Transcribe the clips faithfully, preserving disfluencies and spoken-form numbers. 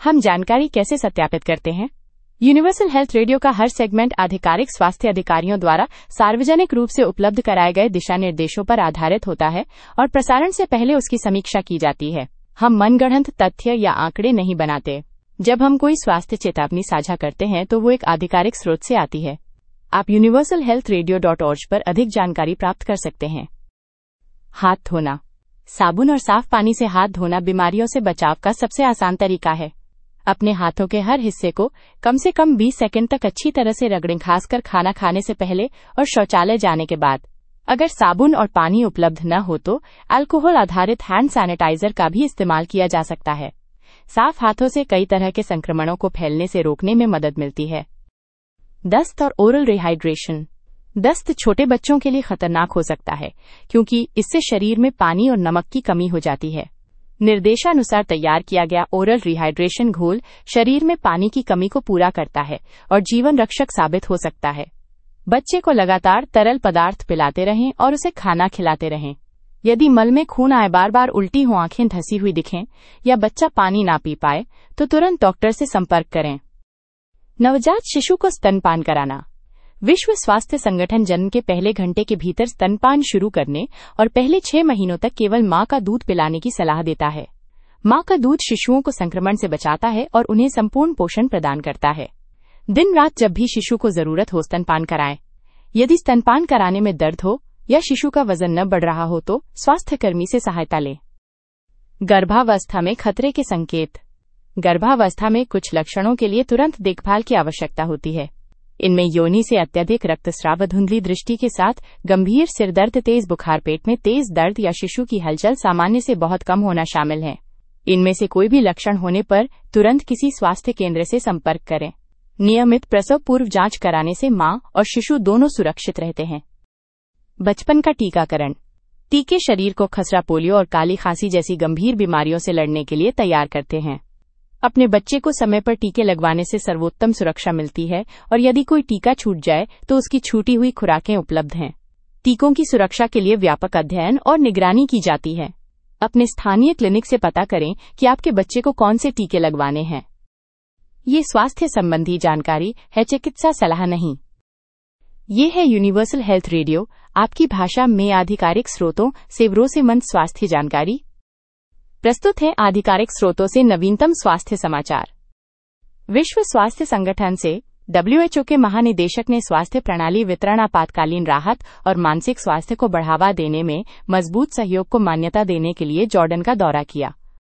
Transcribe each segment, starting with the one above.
हम जानकारी कैसे सत्यापित करते हैं? यूनिवर्सल हेल्थ रेडियो का हर सेगमेंट आधिकारिक स्वास्थ्य अधिकारियों द्वारा सार्वजनिक रूप से उपलब्ध कराए गए दिशा निर्देशों पर आधारित होता है और प्रसारण से पहले उसकी समीक्षा की जाती है। हम मनगढ़ंत तथ्य या आंकड़े नहीं बनाते। जब हम कोई स्वास्थ्य चेतावनी साझा करते हैं तो वो एक आधिकारिक स्रोत से आती है। आप universal health radio dot ORG पर अधिक जानकारी प्राप्त कर सकते हैं। हाथ धोना। साबुन और साफ पानी से हाथ धोना बीमारियों से बचाव का सबसे आसान तरीका है। अपने हाथों के हर हिस्से को कम से कम बीस सेकंड तक अच्छी तरह से रगड़ें, खासकर खाना खाने से पहले और शौचालय जाने के बाद। अगर साबुन और पानी उपलब्ध न हो तो अल्कोहल आधारित हैंड सैनिटाइजर का भी इस्तेमाल किया जा सकता है। साफ हाथों से कई तरह के संक्रमणों को फैलने से रोकने में मदद मिलती है। दस्त और ओरल रिहाइड्रेशन। दस्त छोटे बच्चों के लिए खतरनाक हो सकता है क्योंकि इससे शरीर में पानी और नमक की कमी हो जाती है। निर्देशानुसार तैयार किया गया ओरल रिहाइड्रेशन घोल शरीर में पानी की कमी को पूरा करता है और जीवन रक्षक साबित हो सकता है। बच्चे को लगातार तरल पदार्थ पिलाते रहें और उसे खाना खिलाते रहें। यदि मल में खून आए, बार बार उल्टी हो, आंखें धंसी हुई दिखें या बच्चा पानी ना पी पाए तो तुरंत डॉक्टर से संपर्क करें। नवजात शिशु को स्तनपान कराना। विश्व स्वास्थ्य संगठन जन्म के पहले घंटे के भीतर स्तनपान शुरू करने और पहले छह महीनों तक केवल मां का दूध पिलाने की सलाह देता है। मां का दूध शिशुओं को संक्रमण से बचाता है और उन्हें संपूर्ण पोषण प्रदान करता है। दिन रात जब भी शिशु को जरूरत हो स्तनपान कराएं। यदि स्तनपान कराने में दर्द हो या शिशु का वजन न बढ़ रहा हो तो स्वास्थ्य कर्मी से सहायता लें। गर्भावस्था में खतरे के संकेत। गर्भावस्था में कुछ लक्षणों के लिए तुरंत देखभाल की आवश्यकता होती है। इनमें योनि से अत्यधिक रक्तस्राव, धुंधली दृष्टि के साथ गंभीर सिरदर्द, तेज बुखार, पेट में तेज दर्द या शिशु की हलचल सामान्य से बहुत कम होना शामिल है। इनमें से कोई भी लक्षण होने पर तुरंत किसी स्वास्थ्य केंद्र से संपर्क करें। नियमित प्रसव पूर्व जांच कराने से मां और शिशु दोनों सुरक्षित रहते हैं। बचपन का टीकाकरण। टीके शरीर को खसरा, पोलियो और काली खांसी जैसी गंभीर बीमारियों से लड़ने के लिए तैयार करते हैं। अपने बच्चे को समय पर टीके लगवाने से सर्वोत्तम सुरक्षा मिलती है और यदि कोई टीका छूट जाए तो उसकी छूटी हुई खुराकें उपलब्ध हैं। टीकों की सुरक्षा के लिए व्यापक अध्ययन और निगरानी की जाती है। अपने स्थानीय क्लिनिक से पता करें कि आपके बच्चे को कौन से टीके लगवाने हैं। ये स्वास्थ्य संबंधी जानकारी है, चिकित्सा सलाह नहीं। ये है यूनिवर्सल हेल्थ रेडियो, आपकी भाषा में आधिकारिक स्रोतों से भरोसेमंद स्वास्थ्य जानकारी। प्रस्तुत है आधिकारिक स्रोतों से नवीनतम स्वास्थ्य समाचार। विश्व स्वास्थ्य संगठन से डब्ल्यू एच ओ के महानिदेशक ने स्वास्थ्य प्रणाली वितरण, आपातकालीन राहत और मानसिक स्वास्थ्य को बढ़ावा देने में मजबूत सहयोग को मान्यता देने के लिए जॉर्डन का दौरा किया।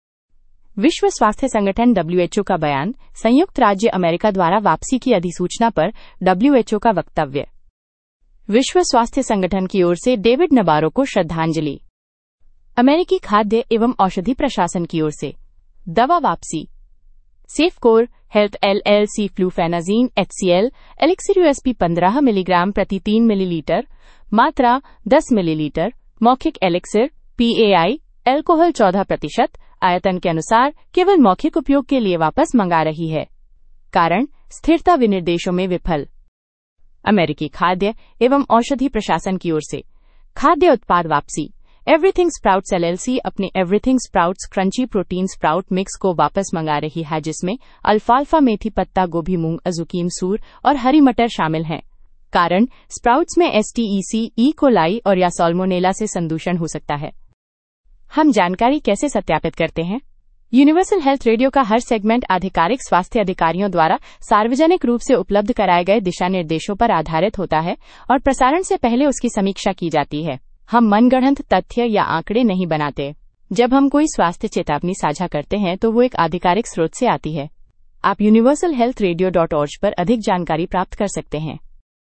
विश्व स्वास्थ्य संगठन डब्ल्यू एच ओ का बयान। संयुक्त राज्य अमेरिका द्वारा वापसी की अधिसूचना पर डब्ल्यू एच ओ का वक्तव्य। विश्व स्वास्थ्य संगठन की ओर से डेविड नबारो को श्रद्धांजलि। अमेरिकी खाद्य एवं औषधि प्रशासन की ओर से दवा वापसी। सेफकोर health LLC फ्लूफेनाजीन HCL elixir USP पंद्रह मिलीग्राम प्रति तीन मिलीलीटर, मात्रा दस मिलीलीटर, मौखिक एलिक्सिर पीएआई अल्कोहल चौदह प्रतिशत, आयतन के अनुसार केवल मौखिक उपयोग के लिए वापस मंगा रही है। कारण स्थिरता विनिर्देशों में विफल। अमेरिकी खाद्य एवं औषधि प्रशासन की ओर से खाद्य उत्पाद वापसी। एवरीथिंग स्प्राउट्स एलएलसी अपने everything sprouts crunchy protein sprout mix को वापस मंगा रही है, जिसमें अल्फाल्फा, मेथी, पत्ता गोभी, मूंग, अज़ुकीम, सूर और हरी मटर शामिल हैं। कारण स्प्राउट्स में एसटीईसी, ई कोलाई और या साल्मोनेला से संदूषण हो सकता है। हम जानकारी कैसे सत्यापित करते हैं? यूनिवर्सल हेल्थ रेडियो का हर सेगमेंट आधिकारिक स्वास्थ्य अधिकारियों द्वारा सार्वजनिक रूप से उपलब्ध कराए गए दिशा निर्देशों पर आधारित होता है और प्रसारण से पहले उसकी समीक्षा की जाती है। हम मनगढ़ंत तथ्य या आंकड़े नहीं बनाते। जब हम कोई स्वास्थ्य चेतावनी साझा करते हैं तो वो एक आधिकारिक स्रोत से आती है। आप universal health radio dot ORG पर अधिक जानकारी प्राप्त कर सकते हैं।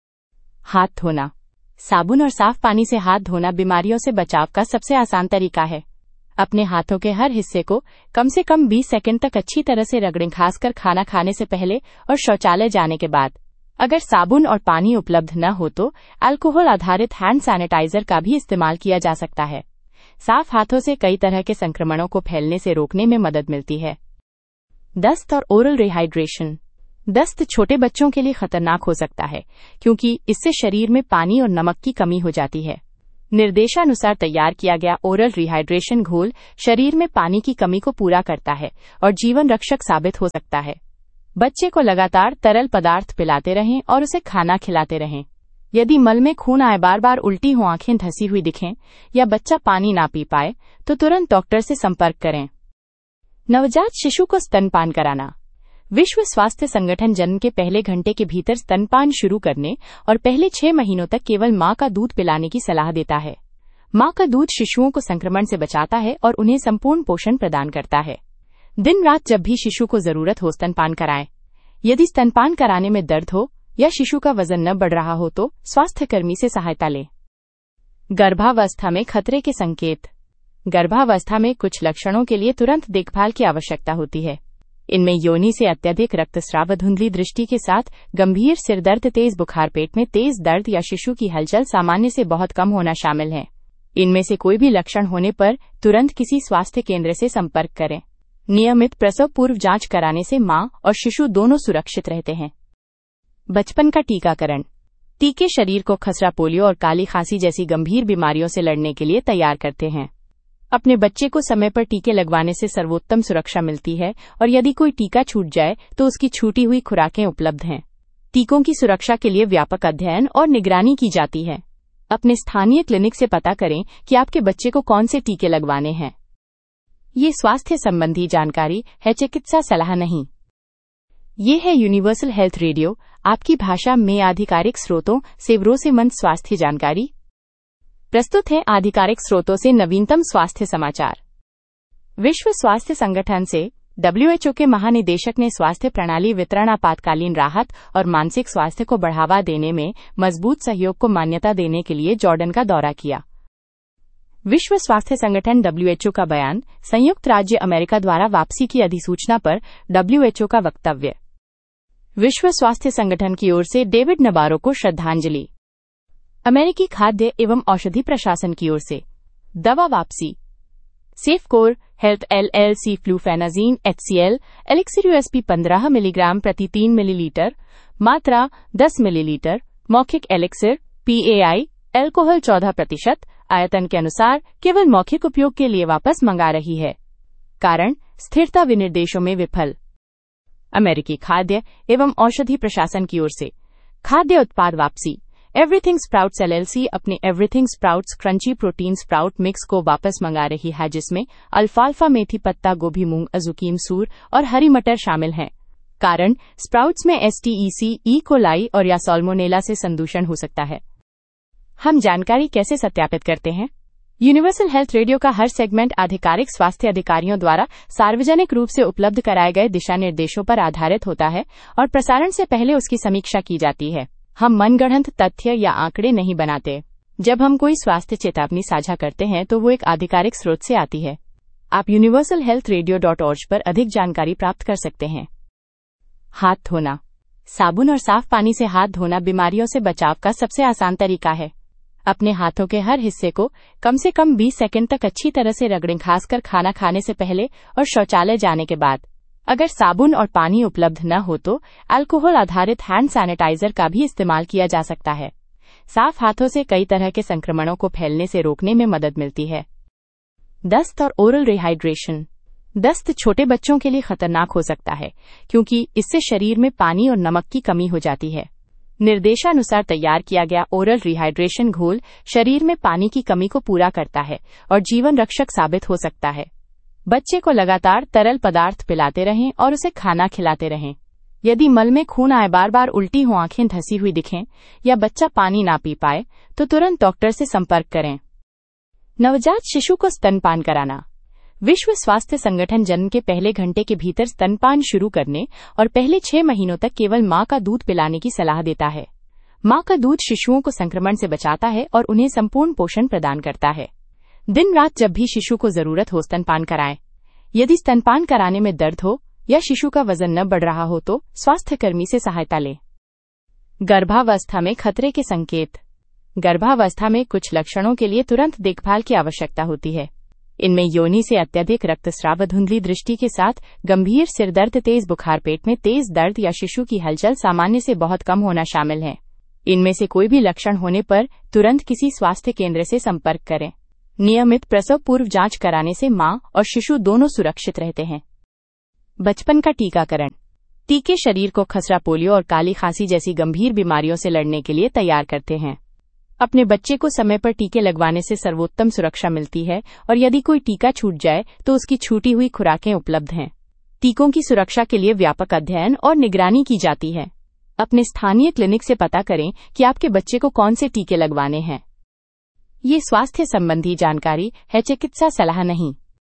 हाथ धोना। साबुन और साफ पानी से हाथ धोना बीमारियों से बचाव का सबसे आसान तरीका है। अपने हाथों के हर हिस्से को कम से कम बीस सेकंड तक अच्छी तरह से रगड़ें, खासकर खाना खाने से पहले और शौचालय जाने के बाद। अगर साबुन और पानी उपलब्ध न हो तो अल्कोहल आधारित हैंड सैनिटाइजर का भी इस्तेमाल किया जा सकता है। साफ हाथों से कई तरह के संक्रमणों को फैलने से रोकने में मदद मिलती है। दस्त और ओरल रिहाइड्रेशन। दस्त छोटे बच्चों के लिए खतरनाक हो सकता है क्योंकि इससे शरीर में पानी और नमक की कमी हो जाती है। निर्देशानुसार तैयार किया गया ओरल रिहाइड्रेशन घोल शरीर में पानी की कमी को पूरा करता है और जीवन रक्षक साबित हो सकता है। बच्चे को लगातार तरल पदार्थ पिलाते रहें और उसे खाना खिलाते रहें। यदि मल में खून आए, बार बार उल्टी हो, आंखें धंसी हुई दिखें या बच्चा पानी ना पी पाए तो तुरंत डॉक्टर से संपर्क करें। नवजात शिशु को स्तनपान कराना। विश्व स्वास्थ्य संगठन जन्म के पहले घंटे के भीतर स्तनपान शुरू करने और पहले छह महीनों तक केवल मां का दूध पिलाने की सलाह देता है। मां का दूध शिशुओं को संक्रमण से बचाता है और उन्हें संपूर्ण पोषण प्रदान करता है। दिन रात जब भी शिशु को जरूरत हो स्तनपान कराएं। यदि स्तनपान कराने में दर्द हो या शिशु का वजन न बढ़ रहा हो तो स्वास्थ्य कर्मी से सहायता लें। गर्भावस्था में खतरे के संकेत। गर्भावस्था में कुछ लक्षणों के लिए तुरंत देखभाल की आवश्यकता होती है। इनमें योनि से अत्यधिक रक्तस्राव, धुंधली दृष्टि के साथ गंभीर सिरदर्द, तेज बुखार, पेट में तेज दर्द या शिशु की हलचल सामान्य से बहुत कम होना शामिल है। इनमें से कोई भी लक्षण होने पर तुरंत किसी स्वास्थ्य केंद्र से संपर्क करें। नियमित प्रसव पूर्व जांच कराने से मां और शिशु दोनों सुरक्षित रहते हैं। बचपन का टीकाकरण। टीके शरीर को खसरा, पोलियो और काली खांसी जैसी गंभीर बीमारियों से लड़ने के लिए तैयार करते हैं। अपने बच्चे को समय पर टीके लगवाने से सर्वोत्तम सुरक्षा मिलती है और यदि कोई टीका छूट जाए तो उसकी छूटी हुई खुराकें उपलब्ध हैं। टीकों की सुरक्षा के लिए व्यापक अध्ययन और निगरानी की जाती है। अपने स्थानीय क्लिनिक से पता करें कि आपके बच्चे को कौन से टीके लगवाने हैं। ये स्वास्थ्य संबंधी जानकारी है, चिकित्सा सलाह नहीं। ये है यूनिवर्सल हेल्थ रेडियो, आपकी भाषा में आधिकारिक स्रोतों से भरोसेमंद स्वास्थ्य जानकारी। प्रस्तुत है आधिकारिक स्रोतों से नवीनतम स्वास्थ्य समाचार। विश्व स्वास्थ्य संगठन से डब्ल्यू एच ओ के महानिदेशक ने स्वास्थ्य प्रणाली वितरण, आपातकालीन राहत और मानसिक स्वास्थ्य को बढ़ावा देने में मजबूत सहयोग को मान्यता देने के लिए जॉर्डन का दौरा किया। विश्व स्वास्थ्य संगठन डब्ल्यू एच ओ का बयान। संयुक्त राज्य अमेरिका द्वारा वापसी की अधिसूचना पर डब्ल्यू एच ओ का वक्तव्य। विश्व स्वास्थ्य संगठन की ओर से डेविड नबारो को श्रद्धांजलि। अमेरिकी खाद्य एवं औषधि प्रशासन की ओर से दवा वापसी। सेफकोर health LLC फ्लूफेनाजीन HCL elixir USP पंद्रह मिलीग्राम प्रति तीन मिलीलीटर, मात्रा दस मिलीलीटर, मौखिक एलिक्सिर पीएआई अल्कोहल चौदह प्रतिशत, आयतन के अनुसार केवल मौखिक उपयोग के लिए वापस मंगा रही है। कारण स्थिरता विनिर्देशों में विफल। अमेरिकी खाद्य एवं औषधि प्रशासन की ओर से खाद्य उत्पाद वापसी। एवरीथिंग स्प्राउट्स एलएलसी अपने everything sprouts crunchy protein sprout mix को वापस मंगा रही है, जिसमें अल्फाल्फा, मेथी पत्ता गोभी, मूंग, अज़ुकीम, सूर और हरी मटर शामिल हैं। कारण स्प्राउट्स में एसटीईसी, ई कोलाई और या साल्मोनेला से संदूषण हो सकता है। हम जानकारी कैसे सत्यापित करते हैं? यूनिवर्सल हेल्थ रेडियो का हर सेगमेंट आधिकारिक स्वास्थ्य अधिकारियों द्वारा सार्वजनिक रूप से उपलब्ध कराए गए दिशा निर्देशों पर आधारित होता है और प्रसारण से पहले उसकी समीक्षा की जाती है। हम मनगढ़ंत तथ्य या आंकड़े नहीं बनाते। जब हम कोई स्वास्थ्य चेतावनी साझा करते हैं तो वो एक आधिकारिक स्रोत से आती है। आप universal health radio dot ORG पर अधिक जानकारी प्राप्त कर सकते हैं। हाथ धोना। साबुन और साफ पानी से हाथ धोना बीमारियों से बचाव का सबसे आसान तरीका है। अपने हाथों के हर हिस्से को कम से कम बीस सेकंड तक अच्छी तरह से रगड़ें, खासकर खाना खाने से पहले और शौचालय जाने के बाद। अगर साबुन और पानी उपलब्ध न हो तो अल्कोहल आधारित हैंड सैनिटाइजर का भी इस्तेमाल किया जा सकता है। साफ हाथों से कई तरह के संक्रमणों को फैलने से रोकने में मदद मिलती है। दस्त और ओरल रिहाइड्रेशन। दस्त छोटे बच्चों के लिए खतरनाक हो सकता है क्योंकि इससे शरीर में पानी और नमक की कमी हो जाती है। निर्देशानुसार तैयार किया गया ओरल रिहाइड्रेशन घोल शरीर में पानी की कमी को पूरा करता है और जीवन रक्षक साबित हो सकता है। बच्चे को लगातार तरल पदार्थ पिलाते रहें और उसे खाना खिलाते रहें। यदि मल में खून आए, बार बार उल्टी हो, आंखें धंसी हुई दिखें या बच्चा पानी ना पी पाए तो तुरंत डॉक्टर से संपर्क करें। नवजात शिशु को स्तनपान कराना। विश्व स्वास्थ्य संगठन जन्म के पहले घंटे के भीतर स्तनपान शुरू करने और पहले छह महीनों तक केवल मां का दूध पिलाने की सलाह देता है। मां का दूध शिशुओं को संक्रमण से बचाता है और उन्हें संपूर्ण पोषण प्रदान करता है। दिन रात जब भी शिशु को जरूरत हो स्तनपान कराएं। यदि स्तनपान कराने में दर्द हो या शिशु का वजन न बढ़ रहा हो तो स्वास्थ्य कर्मी से सहायता लें। गर्भावस्था में खतरे के संकेत। गर्भावस्था में कुछ लक्षणों के लिए तुरंत देखभाल की आवश्यकता होती है। इनमें योनि से अत्यधिक रक्तस्राव, धुंधली दृष्टि के साथ गंभीर सिरदर्द, तेज बुखार, पेट में तेज दर्द या शिशु की हलचल सामान्य से बहुत कम होना शामिल है। इनमें से कोई भी लक्षण होने पर तुरंत किसी स्वास्थ्य केंद्र से संपर्क करें। नियमित प्रसव पूर्व जांच कराने से मां और शिशु दोनों सुरक्षित रहते हैं। बचपन का टीकाकरण। टीके शरीर को खसरा, पोलियो और काली खांसी जैसी गंभीर बीमारियों से लड़ने के लिए तैयार करते हैं। अपने बच्चे को समय पर टीके लगवाने से सर्वोत्तम सुरक्षा मिलती है और यदि कोई टीका छूट जाए तो उसकी छूटी हुई खुराकें उपलब्ध हैं। टीकों की सुरक्षा के लिए व्यापक अध्ययन और निगरानी की जाती है। अपने स्थानीय क्लिनिक से पता करें कि आपके बच्चे को कौन से टीके लगवाने हैं। ये स्वास्थ्य संबंधी जानकारी है, चिकित्सा सलाह नहीं।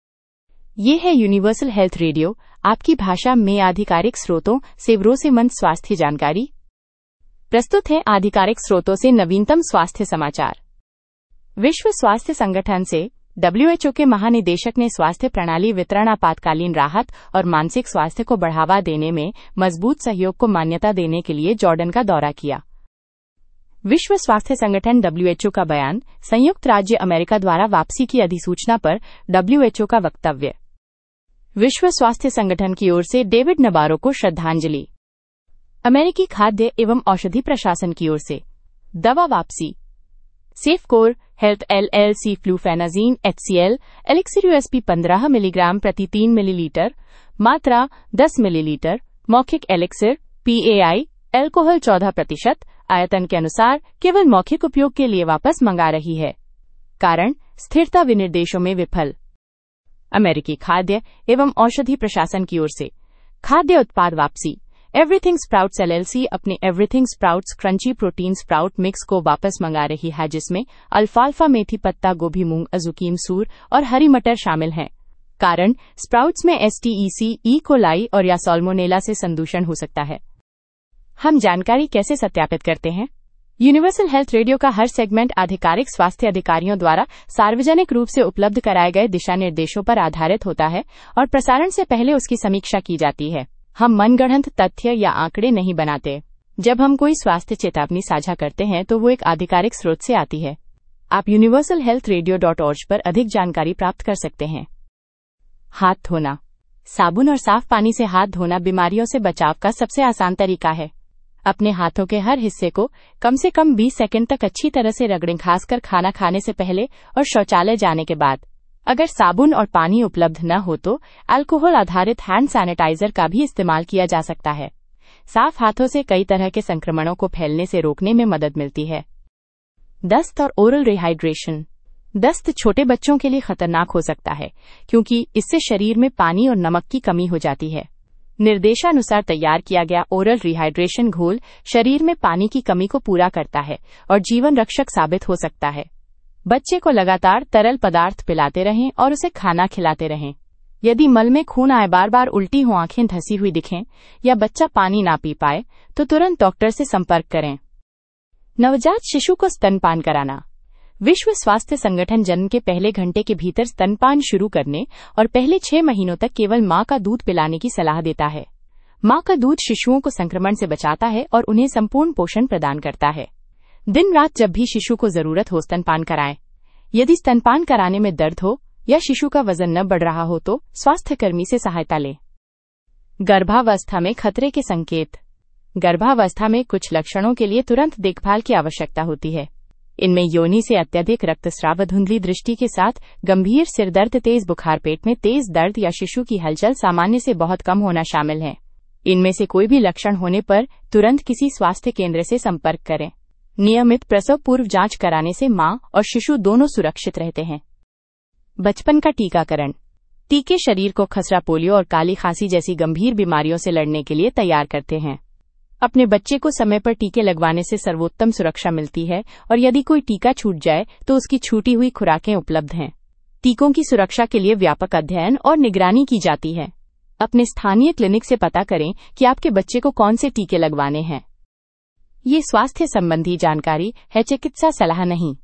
ये है यूनिवर्सल हेल्थ रेडियो, आपकी भाषा में आधिकारिक स्रोतों से भरोसेमंद स्वास्थ्य जानकारी। प्रस्तुत है आधिकारिक स्रोतों से नवीनतम स्वास्थ्य समाचार। विश्व स्वास्थ्य संगठन से डब्ल्यू एच ओ के महानिदेशक ने स्वास्थ्य प्रणाली वितरण, आपातकालीन राहत और मानसिक स्वास्थ्य को बढ़ावा देने में मजबूत सहयोग को मान्यता देने के लिए जॉर्डन का दौरा किया। विश्व स्वास्थ्य संगठन डब्ल्यू एच ओ का बयान, संयुक्त राज्य अमेरिका द्वारा वापसी की अधिसूचना पर डब्ल्यू एच ओ का वक्तव्य। विश्व स्वास्थ्य संगठन की ओर से डेविड नबारो को श्रद्धांजलि। अमेरिकी खाद्य एवं औषधि प्रशासन की ओर से दवा वापसी। सेफकोर health L L C फ्लूफेनाजीन H C L elixir USP पंद्रह मिलीग्राम प्रति तीन मिलीलीटर, मात्रा दस मिलीलीटर, मौखिक एलिक्सिर पीएआई एल्कोहल चौदह प्रतिशत, आयतन के अनुसार केवल मौखिक उपयोग के लिए वापस मंगा रही है। कारण स्थिरता विनिर्देशों में विफल। अमेरिकी खाद्य एवं औषधि प्रशासन की ओर से खाद्य उत्पाद वापसी। Everything sprouts L L C अपने everything sprouts crunchy protein sprout mix को वापस मंगा रही है, जिसमें अल्फाल्फा, मेथी पत्ता गोभी, मूंग, अज़ुकीम, सूर और हरी मटर शामिल हैं। कारण स्प्राउट्स में एस टी ई सी, ई कोलाई और या साल्मोनेला से संदूषण हो सकता है। हम जानकारी कैसे सत्यापित करते हैं? यूनिवर्सल हेल्थ रेडियो का हर सेगमेंट आधिकारिक स्वास्थ्य अधिकारियों द्वारा सार्वजनिक रूप से उपलब्ध कराए गए दिशा निर्देशों पर आधारित होता है और प्रसारण से पहले उसकी समीक्षा की जाती है। हम मनगढ़ंत तथ्य या आंकड़े नहीं बनाते। जब हम कोई स्वास्थ्य चेतावनी साझा करते हैं तो वो एक आधिकारिक स्रोत से आती है। आप universal health radio dot ORG पर अधिक जानकारी प्राप्त कर सकते हैं। हाथ धोना। साबुन और साफ पानी से हाथ धोना बीमारियों से बचाव का सबसे आसान तरीका है। अपने हाथों के हर हिस्से को कम से कम बीस सेकंड तक अच्छी तरह से रगड़ें, खासकर खाना खाने से पहले और शौचालय जाने के बाद। अगर साबुन और पानी उपलब्ध न हो तो अल्कोहल आधारित हैंड सैनिटाइजर का भी इस्तेमाल किया जा सकता है। साफ हाथों से कई तरह के संक्रमणों को फैलने से रोकने में मदद मिलती है। दस्त और ओरल रिहाइड्रेशन। दस्त छोटे बच्चों के लिए खतरनाक हो सकता है क्योंकि इससे शरीर में पानी और नमक की कमी हो जाती है। निर्देशानुसार तैयार किया गया ओरल रिहाइड्रेशन घोल शरीर में पानी की कमी को पूरा करता है और जीवन रक्षक साबित हो सकता है। बच्चे को लगातार तरल पदार्थ पिलाते रहें और उसे खाना खिलाते रहें। यदि मल में खून आए, बार बार उल्टी हो, आंखें धसी हुई दिखें या बच्चा पानी ना पी पाए तो तुरंत डॉक्टर से संपर्क करें। नवजात शिशु को स्तनपान कराना। विश्व स्वास्थ्य संगठन जन्म के पहले घंटे के भीतर स्तनपान शुरू करने और पहले छह महीनों तक केवल मां का दूध पिलाने की सलाह देता है। मां का दूध शिशुओं को संक्रमण से बचाता है और उन्हें संपूर्ण पोषण प्रदान करता है। दिन रात जब भी शिशु को जरूरत हो स्तनपान कराएं। यदि स्तनपान कराने में दर्द हो या शिशु का वजन न बढ़ रहा हो तो स्वास्थ्य कर्मी से सहायता लें। गर्भावस्था में खतरे के संकेत। गर्भावस्था में कुछ लक्षणों के लिए तुरंत देखभाल की आवश्यकता होती है। इनमें योनि से अत्यधिक रक्तस्राव, धुंधली दृष्टि के साथ गंभीर सिरदर्द, तेज बुखार, पेट में तेज दर्द या शिशु की हलचल सामान्य से बहुत कम होना शामिल है। इनमें से कोई भी लक्षण होने पर तुरंत किसी स्वास्थ्य केंद्र से संपर्क करें। नियमित प्रसव पूर्व जांच कराने से मां और शिशु दोनों सुरक्षित रहते हैं। बचपन का टीकाकरण। टीके शरीर को खसरा, पोलियो और काली खांसी जैसी गंभीर बीमारियों से लड़ने के लिए तैयार करते हैं। अपने बच्चे को समय पर टीके लगवाने से सर्वोत्तम सुरक्षा मिलती है और यदि कोई टीका छूट जाए तो उसकी छूटी हुई खुराकें उपलब्ध हैं। टीकों की सुरक्षा के लिए व्यापक अध्ययन और निगरानी की जाती है। अपने स्थानीय क्लिनिक से पता करें कि आपके बच्चे को कौन से टीके लगवाने हैं। ये स्वास्थ्य संबंधी जानकारी है, चिकित्सा सलाह नहीं।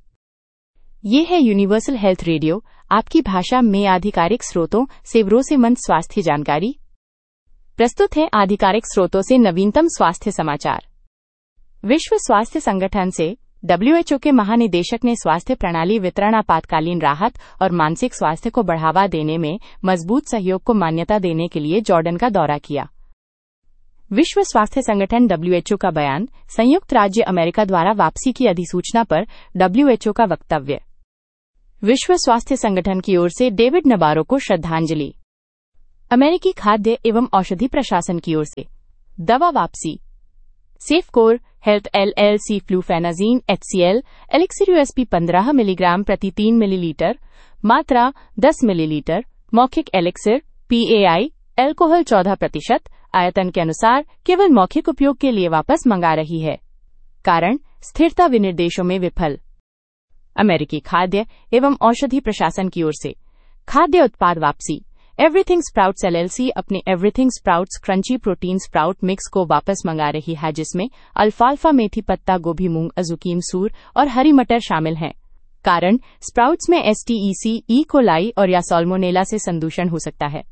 ये है यूनिवर्सल हेल्थ रेडियो, आपकी भाषा में आधिकारिक स्रोतों से भरोसेमंद स्वास्थ्य जानकारी। प्रस्तुत है आधिकारिक स्रोतों से नवीनतम स्वास्थ्य समाचार। विश्व स्वास्थ्य संगठन से डब्ल्यू एच ओ के महानिदेशक ने स्वास्थ्य प्रणाली वितरण, आपातकालीन राहत और मानसिक स्वास्थ्य को बढ़ावा देने में मजबूत सहयोग को मान्यता देने के लिए जॉर्डन का दौरा किया। विश्व स्वास्थ्य संगठन डब्ल्यू एच ओ का बयान, संयुक्त राज्य अमेरिका द्वारा वापसी की अधिसूचना पर डब्ल्यू एच ओ का वक्तव्य। विश्व स्वास्थ्य संगठन की ओर से डेविड नबारो को श्रद्धांजलि। अमेरिकी खाद्य एवं औषधि प्रशासन की ओर से दवा वापसी। सेफकोर health LLC फ्लूफेनाजीन HCL elixir USP पंद्रह मिलीग्राम प्रति तीन मिलीलीटर, मात्रा दस मिलीलीटर, मौखिक एलिक्सिर पीएआई अल्कोहल चौदह प्रतिशत, आयतन के अनुसार केवल मौखिक उपयोग के लिए वापस मंगा रही है। कारण स्थिरता विनिर्देशों में विफल। अमेरिकी खाद्य एवं औषधि प्रशासन की ओर से खाद्य उत्पाद वापसी। एवरीथिंग स्प्राउट्स एलएलसी अपने everything sprouts crunchy protein sprout mix को वापस मंगा रही है, जिसमें अल्फाल्फा मेथी पत्ता गोभी मूंग अज़ुकीम सूर और हरी मटर शामिल हैं। कारण स्प्राउट्स में एसटीईसी, ई कोलाई और या साल्मोनेला से संदूषण हो सकता है।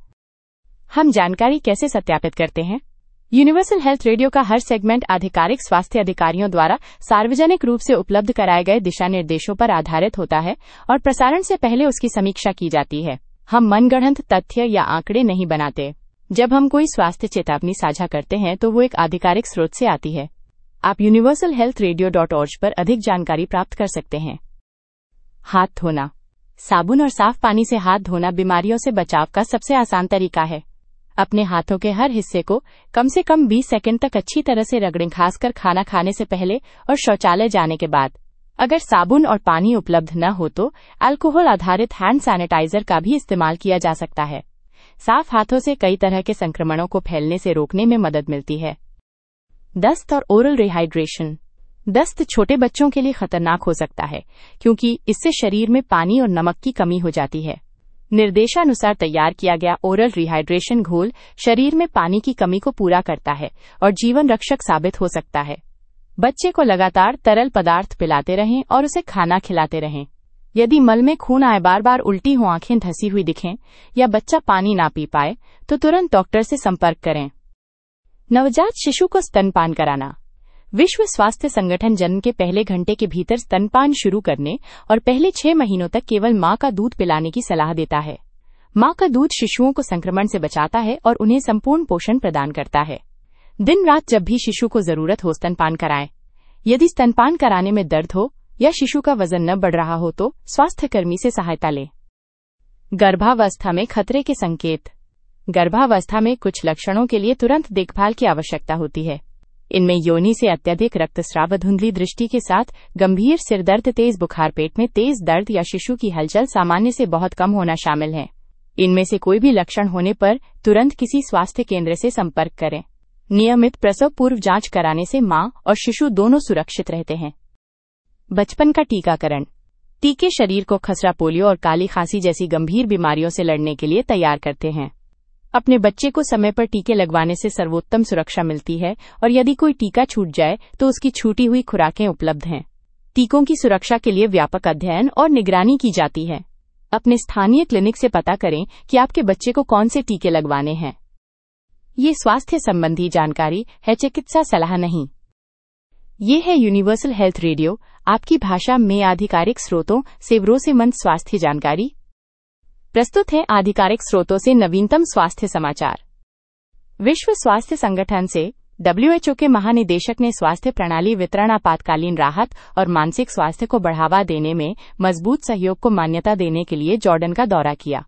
हम जानकारी कैसे सत्यापित करते हैं? यूनिवर्सल हेल्थ रेडियो का हर सेगमेंट आधिकारिक स्वास्थ्य अधिकारियों द्वारा सार्वजनिक रूप से उपलब्ध कराए गए दिशा निर्देशों पर आधारित होता है और प्रसारण से पहले उसकी समीक्षा की जाती है। हम मनगढ़ंत तथ्य या आंकड़े नहीं बनाते। जब हम कोई स्वास्थ्य चेतावनी साझा करते हैं तो वो एक आधिकारिक स्रोत से आती है। आप universal health radio dot ORG पर अधिक जानकारी प्राप्त कर सकते हैं। हाथ धोना। साबुन और साफ पानी से हाथ धोना बीमारियों से बचाव का सबसे आसान तरीका है। अपने हाथों के हर हिस्से को कम से कम बीस सेकंड तक अच्छी तरह से रगड़ें, खासकर खाना खाने से पहले और शौचालय जाने के बाद। अगर साबुन और पानी उपलब्ध न हो तो अल्कोहल आधारित हैंड सैनिटाइजर का भी इस्तेमाल किया जा सकता है। साफ हाथों से कई तरह के संक्रमणों को फैलने से रोकने में मदद मिलती है। दस्त और ओरल रिहाइड्रेशन। दस्त छोटे बच्चों के लिए खतरनाक हो सकता है क्योंकि इससे शरीर में पानी और नमक की कमी हो जाती है। निर्देशानुसार तैयार किया गया ओरल रिहाइड्रेशन घोल शरीर में पानी की कमी को पूरा करता है और जीवन रक्षक साबित हो सकता है। बच्चे को लगातार तरल पदार्थ पिलाते रहें और उसे खाना खिलाते रहें। यदि मल में खून आए, बार बार उल्टी हो, आंखें धसी हुई दिखें या बच्चा पानी ना पी पाए तो तुरंत डॉक्टर से संपर्क करें। नवजात शिशु को स्तनपान कराना। विश्व स्वास्थ्य संगठन जन्म के पहले घंटे के भीतर स्तनपान शुरू करने और पहले छह महीनों तक केवल मां का दूध पिलाने की सलाह देता है। मां का दूध शिशुओं को संक्रमण से बचाता है और उन्हें संपूर्ण पोषण प्रदान करता है। दिन रात जब भी शिशु को जरूरत हो स्तनपान कराएं। यदि स्तनपान कराने में दर्द हो या शिशु का वजन न बढ़ रहा हो तो स्वास्थ्य कर्मी से सहायता लें। गर्भावस्था में खतरे के संकेत। गर्भावस्था में कुछ लक्षणों के लिए तुरंत देखभाल की आवश्यकता होती है। इनमें योनि से अत्यधिक रक्तस्राव, धुंधली दृष्टि के साथ गंभीर सिरदर्द, तेज बुखार, पेट में तेज दर्द या शिशु की हलचल सामान्य से बहुत कम होना शामिल है। इनमें से कोई भी लक्षण होने पर तुरंत किसी स्वास्थ्य केंद्र से संपर्क करें। नियमित प्रसव पूर्व जांच कराने से मां और शिशु दोनों सुरक्षित रहते हैं। बचपन का टीकाकरण। टीके शरीर को खसरा, पोलियो और काली खांसी जैसी गंभीर बीमारियों से लड़ने के लिए तैयार करते हैं। अपने बच्चे को समय पर टीके लगवाने से सर्वोत्तम सुरक्षा मिलती है और यदि कोई टीका छूट जाए तो उसकी छूटी हुई खुराकें उपलब्ध हैं। टीकों की सुरक्षा के लिए व्यापक अध्ययन और निगरानी की जाती है। अपने स्थानीय क्लिनिक से पता करें कि आपके बच्चे को कौन से टीके लगवाने हैं। ये स्वास्थ्य संबंधी जानकारी है, चिकित्सा सलाह नहीं। ये है यूनिवर्सल हेल्थ रेडियो, आपकी भाषा में आधिकारिक स्रोतों से भरोसेमंद स्वास्थ्य जानकारी। प्रस्तुत है आधिकारिक स्रोतों से नवीनतम स्वास्थ्य समाचार। विश्व स्वास्थ्य संगठन से डब्ल्यू एच ओ के महानिदेशक ने स्वास्थ्य प्रणाली वितरण, आपातकालीन राहत और मानसिक स्वास्थ्य को बढ़ावा देने में मजबूत सहयोग को मान्यता देने के लिए जॉर्डन का दौरा किया।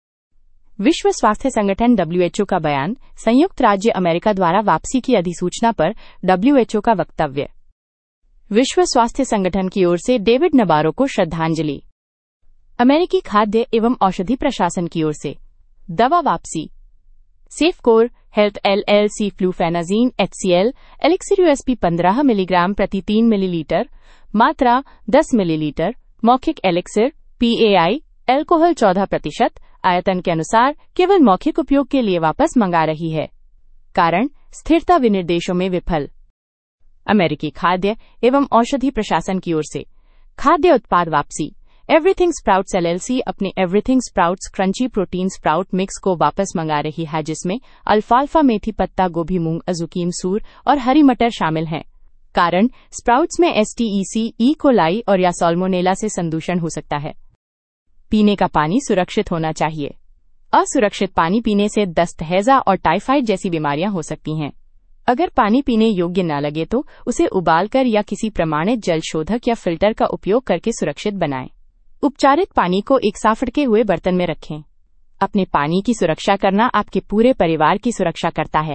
विश्व स्वास्थ्य संगठन डब्ल्यू एच ओ का बयान, संयुक्त राज्य अमेरिका द्वारा वापसी की अधिसूचना पर डब्ल्यू एच ओ का वक्तव्य। विश्व स्वास्थ्य संगठन की ओर से डेविड नबारो को श्रद्धांजलि। अमेरिकी खाद्य एवं औषधि प्रशासन की ओर से दवा वापसी। सेफकोर health LLC फ्लूफेनाजीन HCL elixir USP पंद्रह मिलीग्राम प्रति तीन मिलीलीटर, मात्रा दस मिलीलीटर, मौखिक एलिक्सिर पीएआई अल्कोहल चौदह प्रतिशत, आयतन के अनुसार केवल मौखिक उपयोग के लिए वापस मंगा रही है। कारण स्थिरता विनिर्देशों में विफल। अमेरिकी खाद्य एवं औषधि प्रशासन की ओर से खाद्य उत्पाद वापसी। एवरीथिंग स्प्राउट्स एलएलसी अपने everything sprouts crunchy protein sprout mix को वापस मंगा रही है, जिसमें अल्फाल्फा मेथी पत्ता गोभी मूंग अज़ुकीम सूर और हरी मटर शामिल हैं। कारण स्प्राउट्स में एसटीईसी, ई कोलाई और या साल्मोनेला से संदूषण हो सकता है। पीने का पानी सुरक्षित होना चाहिए। असुरक्षित पानी पीने से दस्त, हैजा और टाइफाइड जैसी बीमारियां हो सकती हैं। अगर पानी पीने योग्य न लगे तो उसे उबालकर या किसी प्रमाणित जल शोधक या फिल्टर का उपयोग करके सुरक्षित बनाएं। उपचारित पानी को एक साफ ढके हुए बर्तन में रखें। अपने पानी की सुरक्षा करना आपके पूरे परिवार की सुरक्षा करता है।